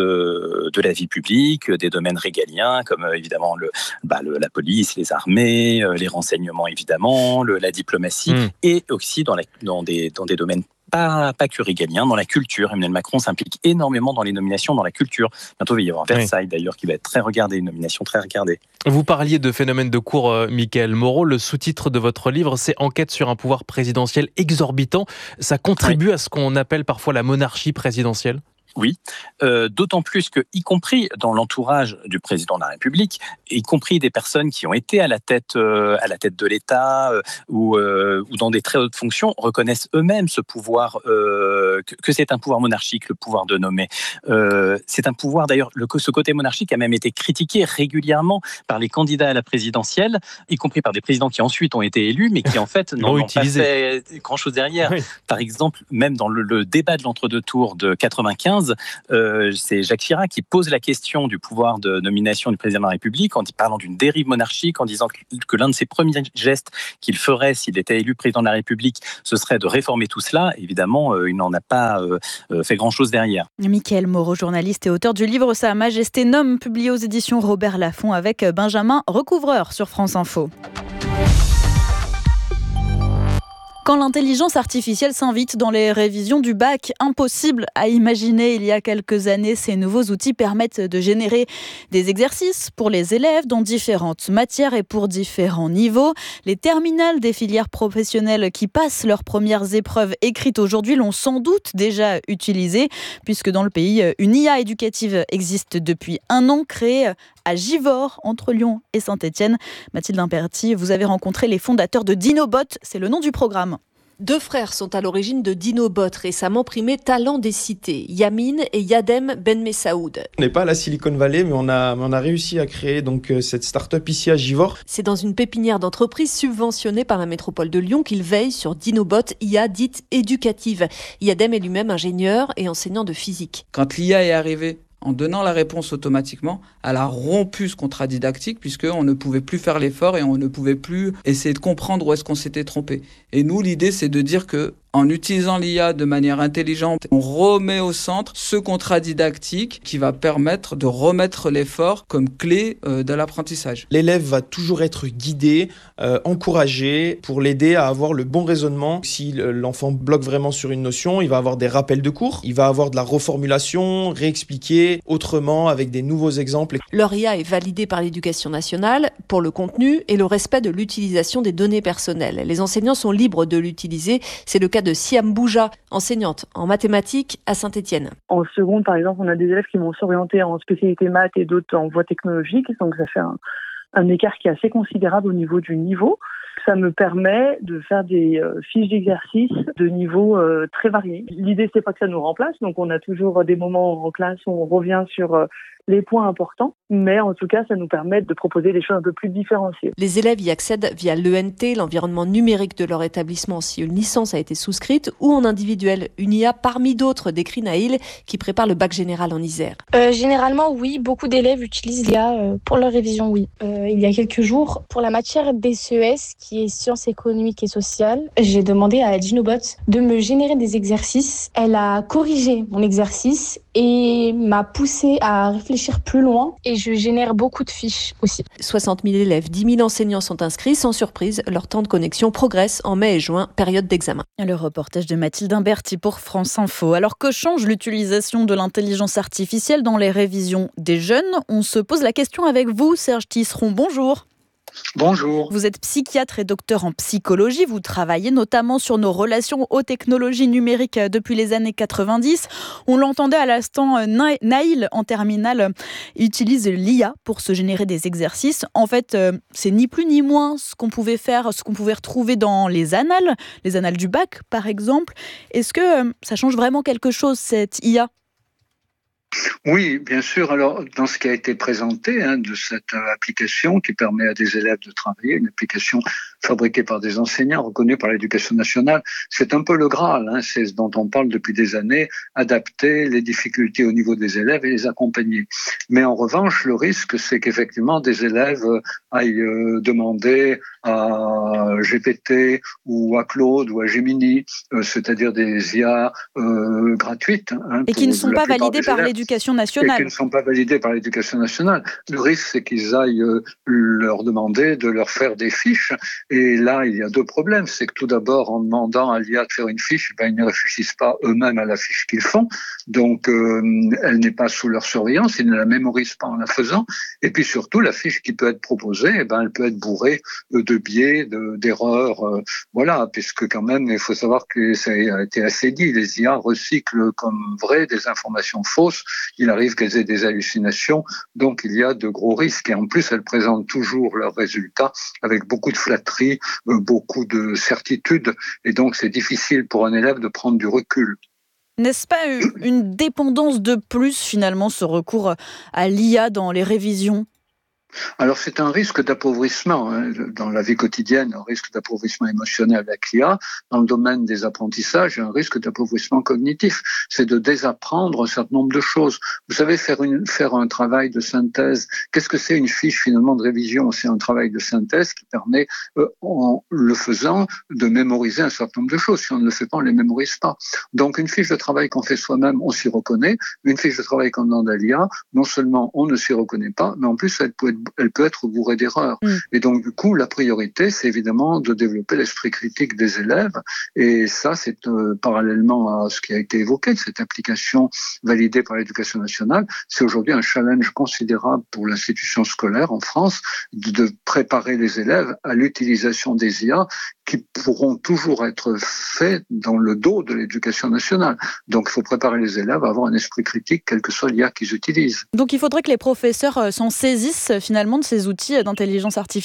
de de la vie publique, des domaines régaliens comme euh, évidemment le bah le la police, les armées, les renseignements évidemment, le, la diplomatie, mmh. et aussi dans, la, dans, des, dans des domaines pas, pas que régaliens, dans la culture. Emmanuel Macron s'implique énormément dans les nominations, dans la culture. Bientôt, il va y avoir Versailles, oui. d'ailleurs, qui va être très regardé, une nomination très regardée. Vous parliez de phénomène de cour, euh, Mickaël Moreau. Le sous-titre de votre livre, c'est « Enquête sur un pouvoir présidentiel exorbitant ». Ça contribue oui. à ce qu'on appelle parfois la monarchie présidentielle ? Oui, euh, d'autant plus que, y compris dans l'entourage du président de la République, y compris des personnes qui ont été à la tête, euh, à la tête de l'État euh, ou, euh, ou dans des très hautes fonctions, reconnaissent eux-mêmes ce pouvoir, euh, que, que c'est un pouvoir monarchique, le pouvoir de nommer. Euh, c'est un pouvoir, d'ailleurs, le, ce côté monarchique a même été critiqué régulièrement par les candidats à la présidentielle, y compris par des présidents qui ensuite ont été élus, mais qui en fait n'en ont pas fait grand-chose derrière. Oui. Par exemple, même dans le, le débat de l'entre-deux tours de quatre-vingt-quinze, Euh, c'est Jacques Chirac qui pose la question du pouvoir de nomination du président de la République en parlant d'une dérive monarchique, en disant que, que l'un de ses premiers gestes qu'il ferait s'il était élu président de la République, ce serait de réformer tout cela. Évidemment, euh, il n'en a pas euh, fait grand-chose derrière. Mickaël Moreau, journaliste et auteur du livre Sa Majesté nomme, publié aux éditions Robert Laffont avec Benjamin Recouvreur sur France Info. Quand l'intelligence artificielle s'invite dans les révisions du bac, impossible à imaginer il y a quelques années, ces nouveaux outils permettent de générer des exercices pour les élèves dans différentes matières et pour différents niveaux. Les terminales des filières professionnelles qui passent leurs premières épreuves écrites aujourd'hui l'ont sans doute déjà utilisé, puisque dans le pays, une I A éducative existe depuis un an, créée à Givors, entre Lyon et Saint-Étienne. Mathilde Imperti, vous avez rencontré les fondateurs de Dinobot, c'est le nom du programme. Deux frères sont à l'origine de Dinobot, récemment primé Talent des cités, Yamin et Yadem Ben Messaoud. On n'est pas à la Silicon Valley, mais on a, on a réussi à créer donc, cette start-up ici à Givors. C'est dans une pépinière d'entreprise subventionnée par la métropole de Lyon qu'il veille sur Dinobot, I A dite éducative. Yadem est lui-même ingénieur et enseignant de physique. Quand l'I A est arrivée, en donnant la réponse automatiquement, elle a rompu ce contrat didactique puisqu'on ne pouvait plus faire l'effort et on ne pouvait plus essayer de comprendre où est-ce qu'on s'était trompé. Et nous, l'idée, c'est de dire que en utilisant l'I A de manière intelligente, on remet au centre ce contrat didactique qui va permettre de remettre l'effort comme clé euh, de l'apprentissage. L'élève va toujours être guidé, euh, encouragé pour l'aider à avoir le bon raisonnement. Si l'enfant bloque vraiment sur une notion, il va avoir des rappels de cours, il va avoir de la reformulation, réexpliquer autrement avec des nouveaux exemples. Leur I A est validée par l'Éducation nationale pour le contenu et le respect de l'utilisation des données personnelles. Les enseignants sont libres de l'utiliser. C'est le cas de Siam Bouja, enseignante en mathématiques à Saint-Étienne. En seconde, par exemple, on a des élèves qui vont s'orienter en spécialité maths et d'autres en voie technologique. Donc ça fait un, un écart qui est assez considérable au niveau du niveau. Ça me permet de faire des euh, fiches d'exercice de niveau euh, très variés. L'idée, c'est pas que ça nous remplace. Donc on a toujours des moments en classe où on revient sur euh, les points importants, mais en tout cas, ça nous permet de proposer des choses un peu plus différenciées. Les élèves y accèdent via l'E N T, l'environnement numérique de leur établissement, si une licence a été souscrite, ou en individuel. Une I A parmi d'autres, décrit Naïl, qui prépare le bac général en Isère. Euh, généralement, oui. Beaucoup d'élèves utilisent l'I A euh, pour leur révision, oui. Euh, il y a quelques jours, pour la matière D C E S, qui est sciences économiques et sociales, j'ai demandé à Dinobot de me générer des exercices. Elle a corrigé mon exercice et m'a poussé à réfléchir plus loin, et je génère beaucoup de fiches aussi. soixante mille élèves, dix mille enseignants sont inscrits. Sans surprise, leur temps de connexion progresse en mai et juin, période d'examen. Le reportage de Mathilde Imberti pour France Info. Alors que change l'utilisation de l'intelligence artificielle dans les révisions des jeunes ? On se pose la question avec vous, Serge Tisseron. Bonjour. Bonjour. Vous êtes psychiatre et docteur en psychologie. Vous travaillez notamment sur nos relations aux technologies numériques depuis les années quatre-vingt-dix. On l'entendait à l'instant, Naïl, en terminale, utilise l'I A pour se générer des exercices. En fait, c'est ni plus ni moins ce qu'on pouvait faire, ce qu'on pouvait retrouver dans les annales, les annales du bac, par exemple. Est-ce que ça change vraiment quelque chose, cette I A ? Oui, bien sûr. Alors, dans ce qui a été présenté hein, de cette euh, application qui permet à des élèves de travailler, une application fabriquée par des enseignants reconnue par l'Éducation nationale, c'est un peu le Graal. Hein, c'est ce dont on parle depuis des années, adapter les difficultés au niveau des élèves et les accompagner. Mais en revanche, le risque, c'est qu'effectivement des élèves euh, aillent euh, demander à G P T ou à Claude ou à Gemini, euh, c'est-à-dire des I A euh, gratuites. Hein, et qui ne sont pas validées par l'Éducation nationale. Et qui ne sont pas validées par l'Éducation nationale. Le risque, c'est qu'ils aillent euh, leur demander de leur faire des fiches. Et là, il y a deux problèmes. C'est que tout d'abord, en demandant à l'I A de faire une fiche, ben, ils ne réfléchissent pas eux-mêmes à la fiche qu'ils font. Donc, euh, elle n'est pas sous leur surveillance. Ils ne la mémorisent pas en la faisant. Et puis surtout, la fiche qui peut être proposée, eh ben, elle peut être bourrée de biais, de, d'erreurs. Euh, voilà, puisque quand même, il faut savoir que ça a été assez dit. Les I A recyclent comme vrai des informations fausses. Il arrive qu'elles aient des hallucinations. Donc, il y a de gros risques. Et en plus, elles présentent toujours leurs résultats avec beaucoup de flatterie, euh, beaucoup de certitude. Et donc, c'est difficile pour un élève de prendre du recul. N'est-ce pas une dépendance de plus, finalement, ce recours à l'I A dans les révisions ? Alors c'est un risque d'appauvrissement hein, dans la vie quotidienne, un risque d'appauvrissement émotionnel avec l'I A. Dans le domaine des apprentissages, un risque d'appauvrissement cognitif. C'est de désapprendre un certain nombre de choses. Vous savez, faire, une, faire un travail de synthèse, qu'est-ce que c'est une fiche finalement de révision ? C'est un travail de synthèse qui permet, euh, en le faisant, de mémoriser un certain nombre de choses. Si on ne le fait pas, on ne les mémorise pas. Donc une fiche de travail qu'on fait soi-même, on s'y reconnaît. Une fiche de travail qu'on demande à l'I A, non seulement on ne s'y reconnaît pas, mais en plus elle peut être elle peut être bourrée d'erreurs. Mmh. Et donc, du coup, la priorité, c'est évidemment de développer l'esprit critique des élèves. Et ça, c'est euh, parallèlement à ce qui a été évoqué, cette application validée par l'Éducation nationale. C'est aujourd'hui un challenge considérable pour l'institution scolaire en France de, de préparer les élèves à l'utilisation des I A qui pourront toujours être faits dans le dos de l'Éducation nationale. Donc, il faut préparer les élèves à avoir un esprit critique, quel que soit l'I A qu'ils utilisent. Donc, il faudrait que les professeurs s'en saisissent finalement de ces outils d'intelligence artificielle ?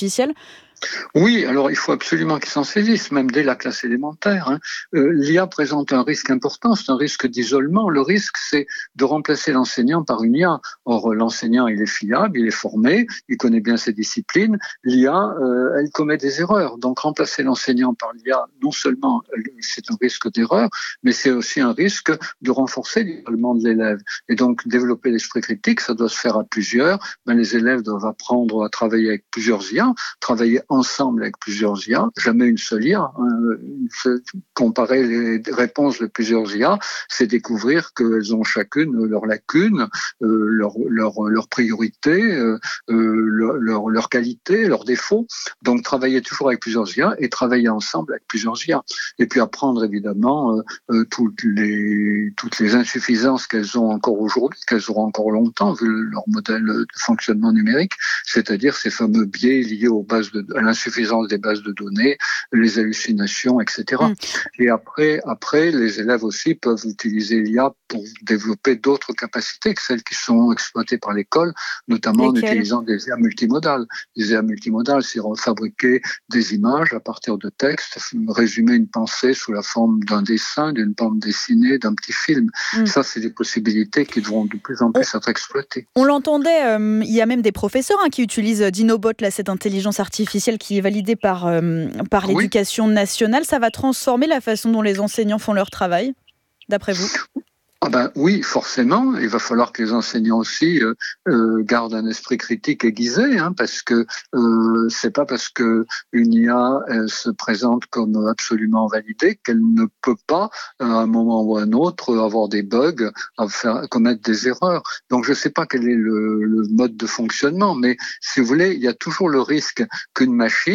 Oui, alors il faut absolument qu'ils s'en saisissent, même dès la classe élémentaire. Hein. Euh, L'I A présente un risque important, c'est un risque d'isolement. Le risque, c'est de remplacer l'enseignant par une I A. Or, l'enseignant, il est fiable, il est formé, il connaît bien ses disciplines. L'I A, euh, elle commet des erreurs. Donc, remplacer l'enseignant par l'I A, non seulement c'est un risque d'erreur, mais c'est aussi un risque de renforcer l'isolement de l'élève. Et donc, développer l'esprit critique, ça doit se faire à plusieurs. Ben, les élèves doivent apprendre à travailler avec plusieurs I A, travailler ensemble avec plusieurs I A, jamais une seule I A. Hein. Comparer les réponses de plusieurs I A, c'est découvrir qu'elles ont chacune leurs lacunes, euh, leurs leur, leur priorités, euh, leurs leur, leur qualités, leurs défauts. Donc travailler toujours avec plusieurs I A et travailler ensemble avec plusieurs I A. Et puis apprendre évidemment euh, euh, toutes, les, toutes les insuffisances qu'elles ont encore aujourd'hui, qu'elles auront encore longtemps vu leur modèle de fonctionnement numérique, c'est-à-dire ces fameux biais liés aux bases de à l'insuffisance des bases de données, les hallucinations, et cetera. Mmh. Et après, après, les élèves aussi peuvent utiliser l'I A pour développer d'autres capacités que celles qui sont exploitées par l'école, notamment Lesquelles? en utilisant des I A multimodales. Les I A multimodales, c'est fabriquer des images à partir de textes, résumer une pensée sous la forme d'un dessin, d'une bande dessinée, d'un petit film. Mmh. Ça, c'est des possibilités qui devront de plus en plus on, être exploitées. On l'entendait, euh, il y a même des professeurs hein, qui utilisent Dinobot, là, cette intelligence artificielle qui est validée par, euh, par l'Éducation oui. nationale. Ça va transformer la façon dont les enseignants font leur travail, d'après vous ? Ah ben oui, forcément. Il va falloir que les enseignants aussi euh, euh, gardent un esprit critique aiguisé, hein, parce que euh, c'est pas parce que une I A elle se présente comme absolument validée qu'elle ne peut pas, à un moment ou à un autre, avoir des bugs, à faire commettre des erreurs. Donc je sais pas quel est le, le mode de fonctionnement, mais si vous voulez, il y a toujours le risque qu'une machine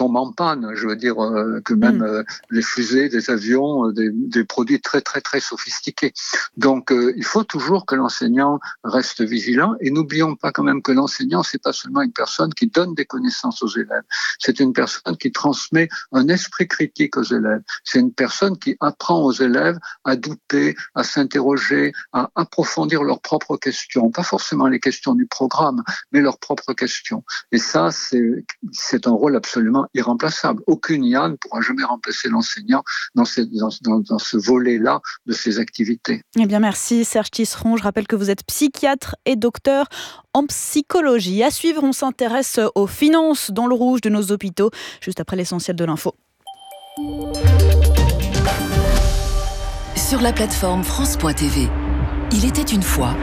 tombent en panne. Je veux dire euh, que même euh, les fusées, des avions, euh, des, des produits très très très sophistiqués. Donc euh, il faut toujours que l'enseignant reste vigilant et n'oublions pas quand même que l'enseignant c'est pas seulement une personne qui donne des connaissances aux élèves, c'est une personne qui transmet un esprit critique aux élèves. C'est une personne qui apprend aux élèves à douter, à s'interroger, à approfondir leurs propres questions, pas forcément les questions du programme, mais leurs propres questions. Et ça, c'est, c'est un rôle absolument irremplaçable. Aucune I A ne pourra jamais remplacer l'enseignant dans, ces, dans, dans, dans ce volet-là de ses activités. Eh bien, merci Serge Tisseron. Je rappelle que vous êtes psychiatre et docteur en psychologie. À suivre, on s'intéresse aux finances dans le rouge de nos hôpitaux, juste après l'essentiel de l'info. Sur la plateforme France point T V, il était une fois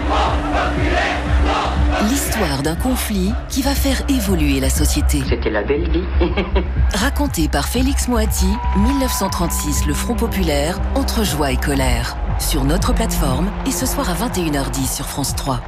l'histoire d'un conflit qui va faire évoluer la société. C'était la belle vie. Raconté par Félix Moati, dix-neuf cent trente-six, le Front populaire, entre joie et colère. Sur notre plateforme et ce soir à vingt et une heures dix sur France trois.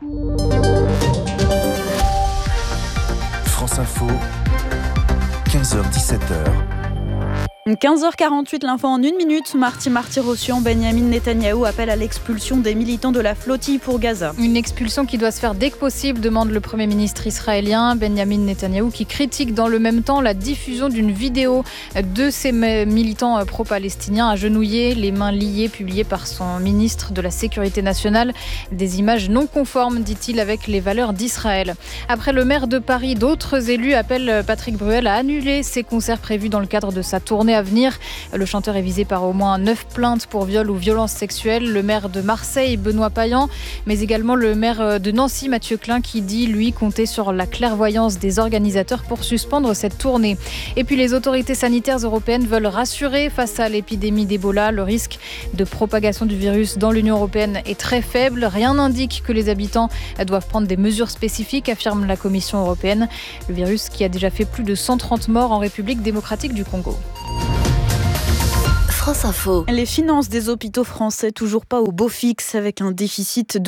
France Info, quinze heures dix-sept heures. quinze heures quarante-huit, l'info en une minute. Marty Marty-Rossian, Benyamin Netanyahou appelle à l'expulsion des militants de la flottille pour Gaza. Une expulsion qui doit se faire dès que possible, demande le Premier ministre israélien Benyamin Netanyahou, qui critique dans le même temps la diffusion d'une vidéo de ces militants pro-palestiniens agenouillés, les mains liées, publiée par son ministre de la Sécurité nationale. Des images non conformes, dit-il, avec les valeurs d'Israël. Après le maire de Paris, d'autres élus appellent Patrick Bruel à annuler ses concerts prévus dans le cadre de sa tournée à venir. Le chanteur est visé par au moins neuf plaintes pour viol ou violences sexuelles. Le maire de Marseille, Benoît Payan, mais également le maire de Nancy, Mathieu Klein, qui dit, lui, compter sur la clairvoyance des organisateurs pour suspendre cette tournée. Et puis les autorités sanitaires européennes veulent rassurer face à l'épidémie d'Ebola. Le risque de propagation du virus dans l'Union européenne est très faible. Rien n'indique que les habitants doivent prendre des mesures spécifiques, affirme la Commission européenne. Le virus qui a déjà fait plus de cent trente morts en République démocratique du Congo. France Info. Les finances des hôpitaux français toujours pas au beau fixe, avec un déficit de